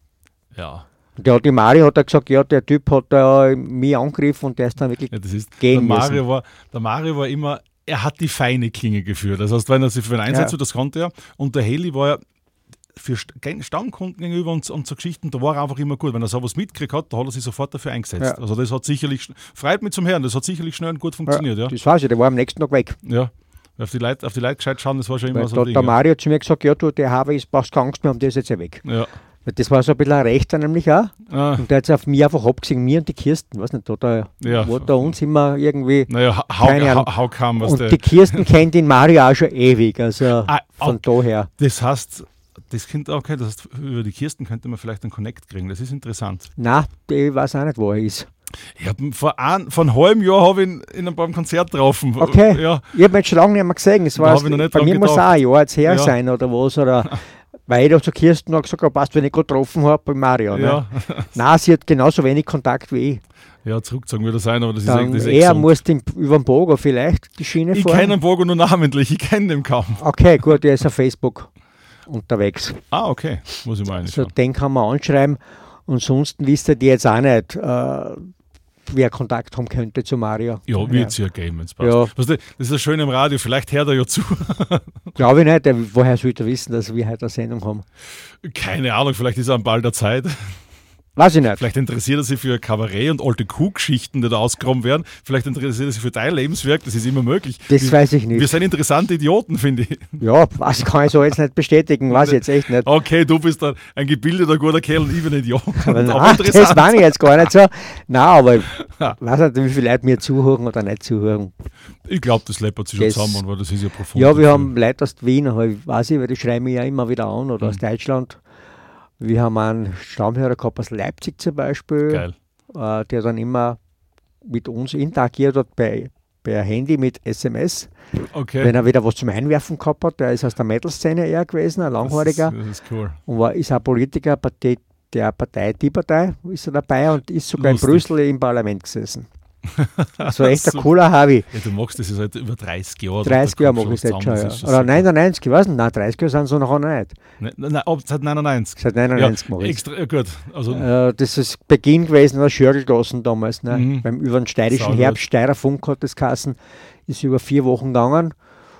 Ja. Und der hat die Mario hat er gesagt, ja, der Typ hat da mich angegriffen und der ist dann wirklich ja, das ist, gehen der Mario müssen. war, der Mario war immer, er hat die feine Klinge geführt. Das heißt, wenn er sich für einen Einsatz, Ja. das konnte er. Und der Heli war ja für St- Stammkunden gegenüber und, und so Geschichten, da war er einfach immer gut. Wenn er sowas mitgekriegt hat, da hat er sich sofort dafür eingesetzt. Ja. Also das hat sicherlich, schn- freut mich zum Hören, das hat sicherlich schnell und gut funktioniert. Ja, Das weiß ich, der war am nächsten Tag weg. ja. Auf die Leute, auf die Leute gescheit schauen, das war schon immer Weil so da ein hat Ding. der Ja. Mario zu mir gesagt, ja, du, der Harvey ist, brauchst keine Angst mehr, um der ist jetzt ja weg. Ja. Weil das war so ein bisschen ein Rechter nämlich auch. Ah, Und der hat sich auf mich einfach abgesehen, mir und die Kirsten, weiß nicht, da, da Ja. war da uns immer irgendwie. naja, how, Keine Ahnung. how, how come, was Und der, die Kirsten kennt den Mario auch schon ewig, also Ah, von daher. das heißt, das könnte, okay, das heißt, über die Kirsten könnte man vielleicht einen Connect kriegen, das ist interessant. Nein, ich weiß auch nicht, wo er ist. Ich hab ihn vor, ein, vor einem halben Jahr habe ich ihn in einem beim Konzert getroffen. Okay. Ja, Ich habe ihn schon lange nicht mehr gesehen. Es Da war hab ich noch nicht bei dran mir muss auch gedacht. ein Jahr jetzt her Ja. sein oder was. Oder, weil ich da zu Kirsten noch gesagt habe, passt, wenn ich gerade getroffen habe bei Mario. Ne? ja. Nein, sie hat genauso wenig Kontakt wie ich. ja, zurückgezogen wird er sein, aber das ist, Dann echt- das ist er echt gesund. muss den, über den Bogen vielleicht die Schiene Ich fahren. kenne den Bogo nur namentlich, ich kenne den kaum. Okay, gut, er ist auf Facebook unterwegs. Ah, okay, muss ich mal So, anschauen. den kann man anschreiben. Ansonsten wisst ihr die jetzt auch nicht, äh, wer Kontakt haben könnte zu Mario. Ja, wird es ja geben, wenn es passt. Ja. Weißt du, das ist das Schöne im Radio, vielleicht hört er ja zu. Glaube ich nicht. Der, woher sollte er wissen, dass wir heute eine Sendung haben? Keine Ahnung, vielleicht ist er am Ball der Zeit. Weiß ich nicht. Vielleicht interessiert er sich für Kabarett und alte Kuhgeschichten, die da ausgegraben werden. Vielleicht interessiert er sich für dein Lebenswerk, das ist immer möglich. Das wir, weiß ich nicht. Wir sind interessante Idioten, finde ich. Ja, was kann ich so jetzt nicht bestätigen, weiß ich jetzt echt nicht. Okay, du bist ein, ein gebildeter, guter Kerl und ich bin ein Idiot. Aber Aber nein, das interessant. meine ich jetzt gar nicht so. Nein, aber ich weiß nicht, wie viele Leute mir zuhören oder nicht zuhören. Ich glaube, das läppert sich Das- schon zusammen, weil das ist ja profund. Ja, wir haben Leute aus Wien, halt, weiß ich, weil die schreiben mich ja immer wieder an oder aus Mhm. Deutschland. Wir haben einen Stammhörer gehabt aus Leipzig zum Beispiel, Geil. äh, der dann immer mit uns interagiert hat bei, per Handy mit S M S. Okay. Wenn er wieder was zum Einwerfen gehabt hat, der ist aus der Metal-Szene eher gewesen, ein das, ist, Langhaariger. das ist cool. Und war, ist auch Politiker Partei, der Partei, die Partei ist er dabei und ist sogar Lustig. in Brüssel im Parlament gesessen. So echt ein Super. cooler Harvey. Ja, du machst das ja seit über dreißig Jahren. dreißig Da Jahre kommt mache ich das was schon. zusammen, Ja. das ist Oder super. neunundneunzig, ich weiß nicht, nein, dreißig Jahre sind es noch nicht. Nein, nein, nein, ab seit neunundneunzig. Seit neunundneunzig Ja, mache ich extra, ja, gut. Also, äh, Das ist Beginn gewesen der Schörgelgassen damals. Ne? Mhm. Beim, über den steirischen Saugut. Herbst, Steirer Funk hat das geheißen, ist über vier Wochen gegangen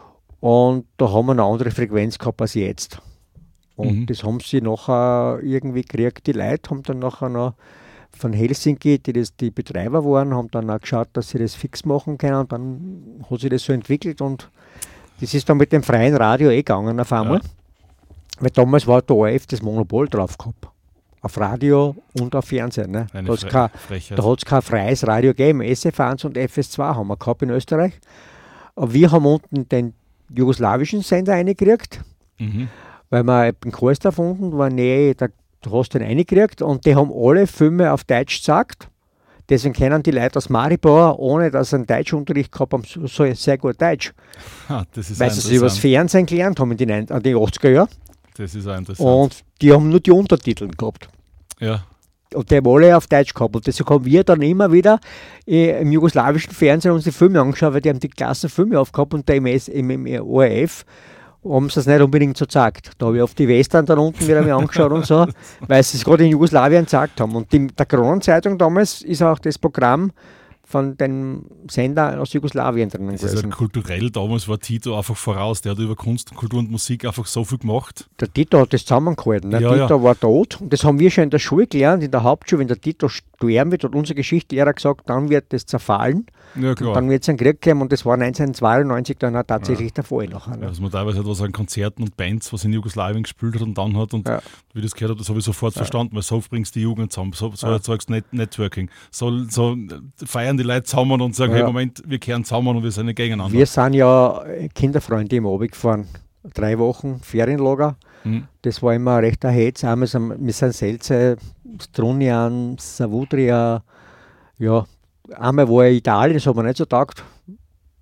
und da haben wir eine andere Frequenz gehabt als jetzt. Und Mhm. das haben sie nachher irgendwie gekriegt, die Leute haben dann nachher noch von Helsinki, die das die Betreiber waren, haben dann auch geschaut, dass sie das fix machen können und dann hat sich das so entwickelt und das ist dann mit dem freien Radio eh gegangen auf einmal. Ja. Weil damals war der O R F das Monopol drauf gehabt. Auf Radio und auf Fernsehen. Ne? eine Da hat's Fre kein, Frechheit. da hat es kein freies Radio gegeben. S F eins und F S zwei haben wir gehabt in Österreich. Aber wir haben unten den jugoslawischen Sender eingekriegt, Mhm. weil wir in Kurs erfunden war, nee, da du hast den eingekriegt und die haben alle Filme auf Deutsch gesagt. Deswegen kennen die Leute aus Maribor, ohne dass sie einen Deutschunterricht gehabt haben, so, so sehr gut Deutsch. Ha, das ist Weil auch sie sich über das interessant. Fernsehen gelernt haben in den, neun- in den achtziger Jahren. Das ist auch interessant. Und die haben nur die Untertitel gehabt. ja. Und die haben alle auf Deutsch gehabt. Und deshalb haben wir dann immer wieder äh, im jugoslawischen Fernsehen uns die Filme angeschaut, weil die haben die klassen Filme aufgehabt und da im, S, im, im O R F haben sie es nicht unbedingt so gezeigt. Da habe ich auf die Western dann unten wieder mir angeschaut und so, weil sie es gerade in Jugoslawien gezeigt haben. Und die, der Kronenzeitung damals ist auch das Programm von dem Sender aus Jugoslawien drinnen Das ist gewesen. halt kulturell, damals war Tito einfach voraus. Der hat über Kunst, Kultur und Musik einfach so viel gemacht. Der Tito hat das zusammengehalten. Der Ja, Tito ja. war tot. Und das haben wir schon in der Schule gelernt, in der Hauptschule. Wenn der Tito sterben wird, hat unsere Geschichtslehrer gesagt, dann wird das zerfallen. Ja, Und klar. dann wird es einen Krieg geben. Und das war neunzehnhundertzweiundneunzig dann auch tatsächlich der Fall nachher. Ne? Also man teilweise hat was an Konzerten und Bands, was in Jugoslawien gespielt hat und dann hat und Ja. wie das gehört habe, das habe ich sofort verstanden, weil so bringst du die Jugend zusammen, so, so Ja. erzeugst du Net Networking. So, so feiern die Leute zusammen und sagen, Ja. hey Moment, wir kehren zusammen und wir sind nicht gegeneinander. Wir sind ja Kinderfreunde im Abi gefahren. Drei Wochen Ferienlager. Mhm. Das war immer ein rechter Hetz. Einmal sind wir sind Selze, Strunian, Savudria. Ja, einmal war ich in Italien, das hat mir nicht so taugt.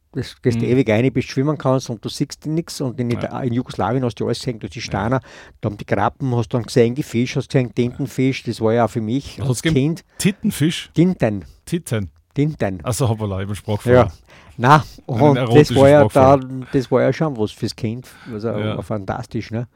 das gehst Mhm. ewig rein, bis du schwimmen kannst und du siehst nichts. Und in, Ja. in Jugoslawien hast du alles gesehen, durch die Steine. Da haben die Krabben, hast dann gesehen, die Fisch, hast gesehen, Tintenfisch. Das war ja auch für mich Was als hat's gegeben? Kind. Tittenfisch? Tinten. Titten. Tinten. Achso, hoppala, ich bin Sprachfehler. Ja. Nein, und das erotische war, ja Sprachfehler. da, das war ja schon was fürs Kind. Also Ja. war fantastisch. Ne?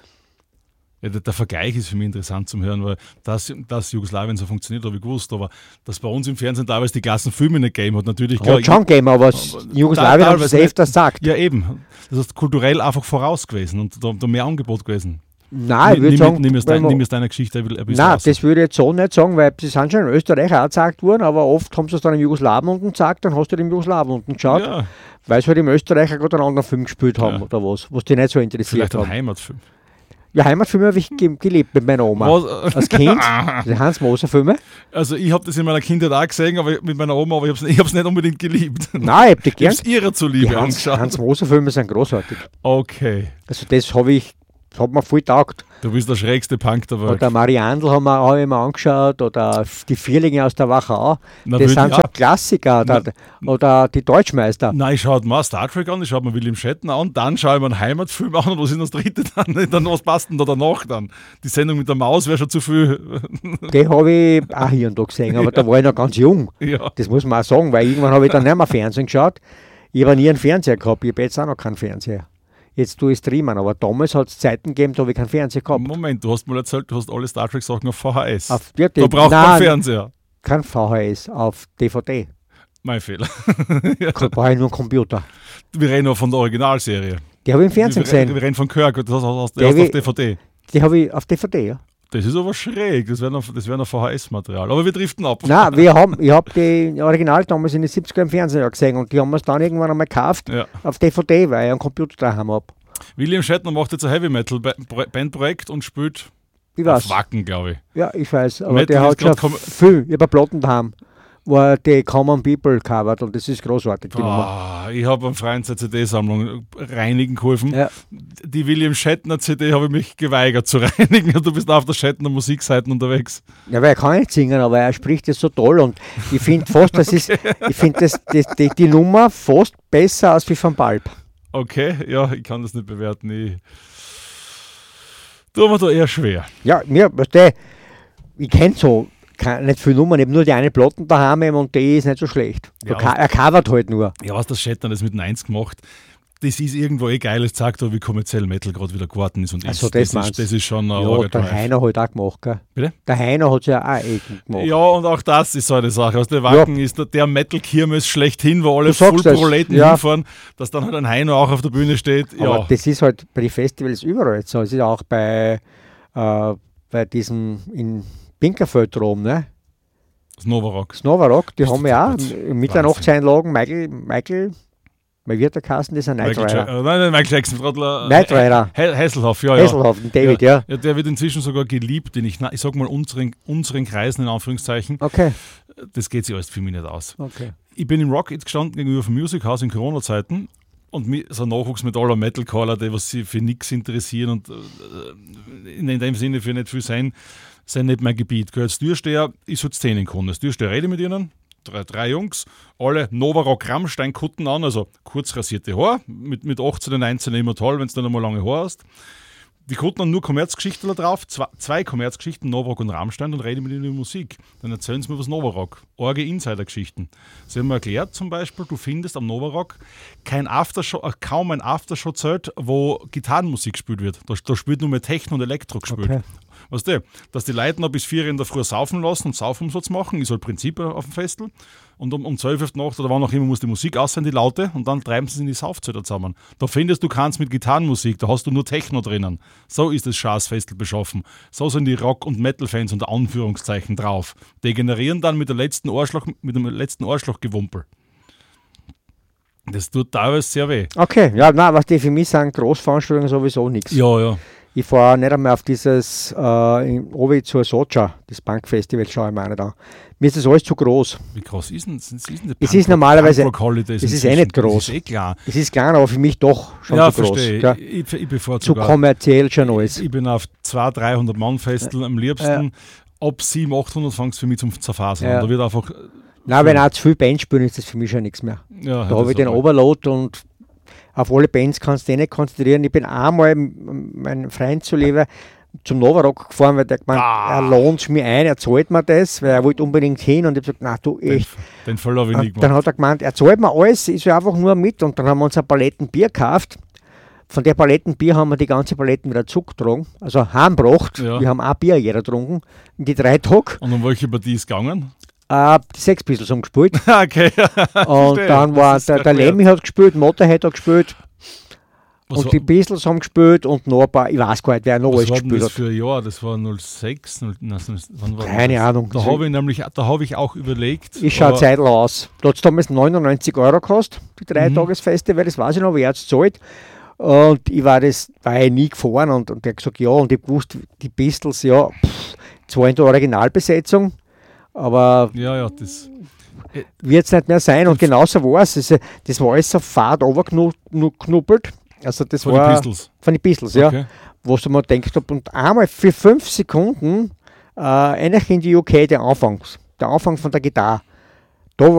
Ja, der, der Vergleich ist für mich interessant zum Hören, weil das, dass Jugoslawien so funktioniert, habe ich gewusst, aber dass bei uns im Fernsehen teilweise die ganzen Filme nicht gegeben hat, natürlich klar. Hat schon gegeben, aber s- in Jugoslawien haben sie es teilweise öfters gesagt. Ja, eben. Das ist kulturell einfach voraus gewesen und da, da mehr Angebot gewesen. Nein, ich Nimm- würde sagen, nimm es wenn dein, man- nimm es deiner Geschichte ein bisschen nein, raus. das würde ich jetzt so nicht sagen, weil sie sind schon in Österreich auch gezeigt worden, aber oft haben sie es dann im Jugoslawen unten gezeigt, dann hast du den Jugoslawen unten geschaut, Ja, weil sie halt im Österreich auch gerade einen anderen Film gespielt haben Ja. oder was, was die nicht so interessiert vielleicht ein haben. Heimatfilm. Ja, Heimatfilme habe ich ge gelebt mit meiner Oma. Was? Als Kind, die Hans-Moser-Filme. Also ich habe das in meiner Kindheit auch gesehen, aber mit meiner Oma, aber ich habe es ich hab's nicht unbedingt geliebt. Nein, ich habe die Ich gern. habe es ihrer Die zuliebe Hans- angeschaut. Hans-Moser-Filme sind großartig. Okay, Also das habe ich, das hat mir voll taugt. du bist der schrägste Punk der Welt. Oder Mariandel haben wir auch immer angeschaut, oder die Vierlinge aus der Wachau. Na, Das würd sind ich so auch. Klassiker. Oder, oder die Deutschmeister. Nein, ich schaue mir Star Trek an, ich schaue mir William Shatner an, dann schaue ich mir einen Heimatfilm an und was ist das dritte dann? dann was passt denn da danach dann? Die Sendung mit der Maus wäre schon zu viel. Die habe ich auch hier und da gesehen, aber da war ich noch ganz jung. Ja. Das muss man auch sagen, weil irgendwann habe ich dann nicht mehr Fernsehen geschaut. Ich habe nie einen Fernseher gehabt, ich habe jetzt auch noch keinen Fernseher. Jetzt tue ich streamen, aber damals hat es Zeiten gegeben, da habe ich keinen Fernseher gehabt. Moment, du hast mal erzählt, du hast alle Star Trek Sachen auf V H S. Auf, ja, da die- braucht man nein, Fernseher. kein V H S, auf D V D. Mein Fehler. Da brauche ich nur einen Computer. Wir reden noch von der Originalserie. Die habe ich im Fernsehen wir, wir gesehen. reden von Kirk, das hast du hast, Der hast will- auf D V D. Die habe ich auf D V D, ja. Das ist aber schräg, das wäre noch, das wär noch V H S-Material. Aber wir driften ab. Nein, wir haben, ich habe die Original damals in den siebziger im Fernsehen gesehen und die haben wir es dann irgendwann einmal gekauft Ja. auf D V D, weil ich einen Computer daheim habe. William Shatner macht jetzt ein Heavy-Metal-Bandprojekt und spielt Ich auf weiß. Wacken, glaube ich. Ja, ich weiß, aber Metal der ist hat grad schon kom- viel, ich habe Platten daheim, wo er die Common People covert und das ist großartig, die Nummer. Ah, ich habe am Freien C D-Sammlung reinigen geholfen. Ja. Die William Shatner C D habe ich mich geweigert zu reinigen. Du bist auf der Shatner Musikseite unterwegs. Ja, weil er kann nicht singen, aber er spricht das so toll und ich finde fast, das ist, ich finde das, das, die, die Nummer fast besser als wie von Balb. Okay, ja, ich kann das nicht bewerten. Ich tue mir da eher schwer. Ja, mir, weißt du, ich kenne so kein, nicht viele Nummern, ich habe nur die eine Platten daheim eben und die ist nicht so schlecht. Ja. Er ca- er covert halt nur. Ja, was das Shatner das mit eins gemacht, das ist irgendwo eh geil. Es zeigt auch, wie kommerziell Metal gerade wieder geworden ist. Und Ach ist. so, das das, meinst ist, das ist schon ein Ja, arger der Drive. Heiner hat auch gemacht, gell? Bitte? Der Heiner hat es ja auch eben gemacht. Ja, und auch das ist so eine Sache. Also der Wacken ist der, der Metal-Kirmes schlechthin, wo alle Du sagst Full-Proleten es, ja. hinfahren, dass dann halt ein Heino auch auf der Bühne steht. Aber Ja, das ist halt bei den Festivals überall so. Es ist auch bei, äh, bei diesem in Pinkerfeld drum, ne? das Novarock. Snovarock, die Bist haben du ja auch deppert. in Mitternachtseinlagen Michael, Michael, wie wird der Kasten, das ist ein Knight Michael, ja Rider. äh, nein, nein, Michael Jackson, Fradler. Knight Rider. He- Hasselhoff, ja, ja. Hasselhoff, David, ja. ja. Der wird inzwischen sogar geliebt, in ich, ich sag mal unseren, unseren Kreisen in Anführungszeichen. Okay, Das geht sich alles für mich nicht aus. okay. Ich bin im Rock jetzt gestanden gegenüber vom Music House in Corona-Zeiten und mi- so ein Nachwuchs mit aller Metalcaller, die was sie für nichts interessieren und äh, in, in dem Sinne für nicht viel sein, sind nicht mein Gebiet. Gehört als Türsteher, ich soll Szenen können. Als Türsteher rede ich mit ihnen, drei, drei Jungs, alle Novarock Rammstein-Kutten an, also kurz rasierte Haare, mit, mit achtzehn, neunzehn immer toll, wenn du dann einmal lange Haare hast. Die Kutten haben nur Kommerzgeschichten da drauf, zwei, zwei Kommerzgeschichten, Novarock und Rammstein, und rede mit ihnen über Musik. Dann erzählen sie mir was Novarock. Orge Insider-Geschichten. Sie haben mir erklärt, zum Beispiel, du findest am Novarock kein Aftershow, äh, kaum ein Aftershow-Zelt, wo Gitarrenmusik gespielt wird. Da, da spielt nur mehr Techno und Elektro gespielt. Okay. Weißt du, dass die Leute noch bis vier in der Früh saufen lassen und Saufumsatz machen, ist halt Prinzip auf dem Festel. Und um, um zwölf Uhr Nacht oder wann auch immer muss die Musik aus sein, die Laute, und dann treiben sie es in die Saufzelte zusammen. Da findest du keins mit Gitarrenmusik, da hast du nur Techno drinnen. So ist das Schaßfestel beschaffen. So sind die Rock- und Metal-Fans unter Anführungszeichen drauf. Degenerieren dann mit, der letzten Arschloch, mit dem letzten Arschlochgewumpel. Das tut teilweise sehr weh. Okay, ja, nein, was die für mich sagen, Großveranstaltungen sowieso nichts. Ja, ja. Ich fahre nicht einmal auf dieses äh, in Obi zur Socha, das Punkfestival, schaue ich mir auch nicht an. Mir ist das alles zu groß. Wie groß ist denn, ist denn die Es ist normalerweise- Holidays es ist eh inzwischen? nicht groß. Das ist eh klar. Es ist klein, aber für mich doch schon Ja, zu groß. verstehe. gell? Ich, ich, ich bevorzuge Zu auch- kommerziell schon alles. Ich bin auf zweihundert, dreihundert Mann Festel am liebsten. Ab siebenhundert, achthundert fängt es für mich zum Zerfasern. Ja. Da wird einfach, Nein, wenn auch zu viel Band spielen, ist das für mich schon nichts mehr. Ja, da habe ich den Overload und auf alle Bands kannst du dich nicht konzentrieren. Ich bin einmal, mein Freund zuliebe, zum Novarock gefahren, weil der gemeint, ah. er lohnt mir ein, er zahlt mir das, weil er wollte unbedingt hin und ich habe gesagt, na du echt. Den, den Fall habe ich nicht gemacht. Dann hat er gemeint, er zahlt mir alles, ich soll einfach nur mit und dann haben wir uns eine Paletten Bier gekauft. Von der Paletten Bier haben wir die ganze Paletten wieder zurückgetragen, also heimgebracht. Ja. Wir haben auch Bier jeder getrunken, in die drei Tage. Und um welche Partie ist gegangen? Uh, die Sex Pistols haben gespielt. Okay. Und dann war der, der Lemmy hat gespielt, Motorhead hat gespielt. Was und war, die Pistols haben gespielt und noch ein paar, ich weiß gar nicht, wer noch alles gespielt hat. Was war das für ein Jahr? Das war null sechs? null, nein, wann war Keine das? Ahnung. Da habe ich nämlich, da habe ich auch überlegt. Ich schaue Zeitl aus. Da hat es damals neunundneunzig Euro gekostet, die Dreitagesfestival, das weiß ich noch, wer hat es gezahlt. Und ich war das, war ich nie gefahren und, und der hat gesagt, ja, und ich wusste, die Pistols, ja, pff, zwar in der Originalbesetzung, aber ja, ja, das wird es nicht mehr sein. Und genauso war es. Das, das war alles so fad runtergeknuppelt. Also das von war den Pistols? Von den Pistols, okay. ja. Wo ich mir gedacht habe, und einmal für fünf Sekunden äh, eigentlich in die U K der Anfang, der Anfang von der Gitarre.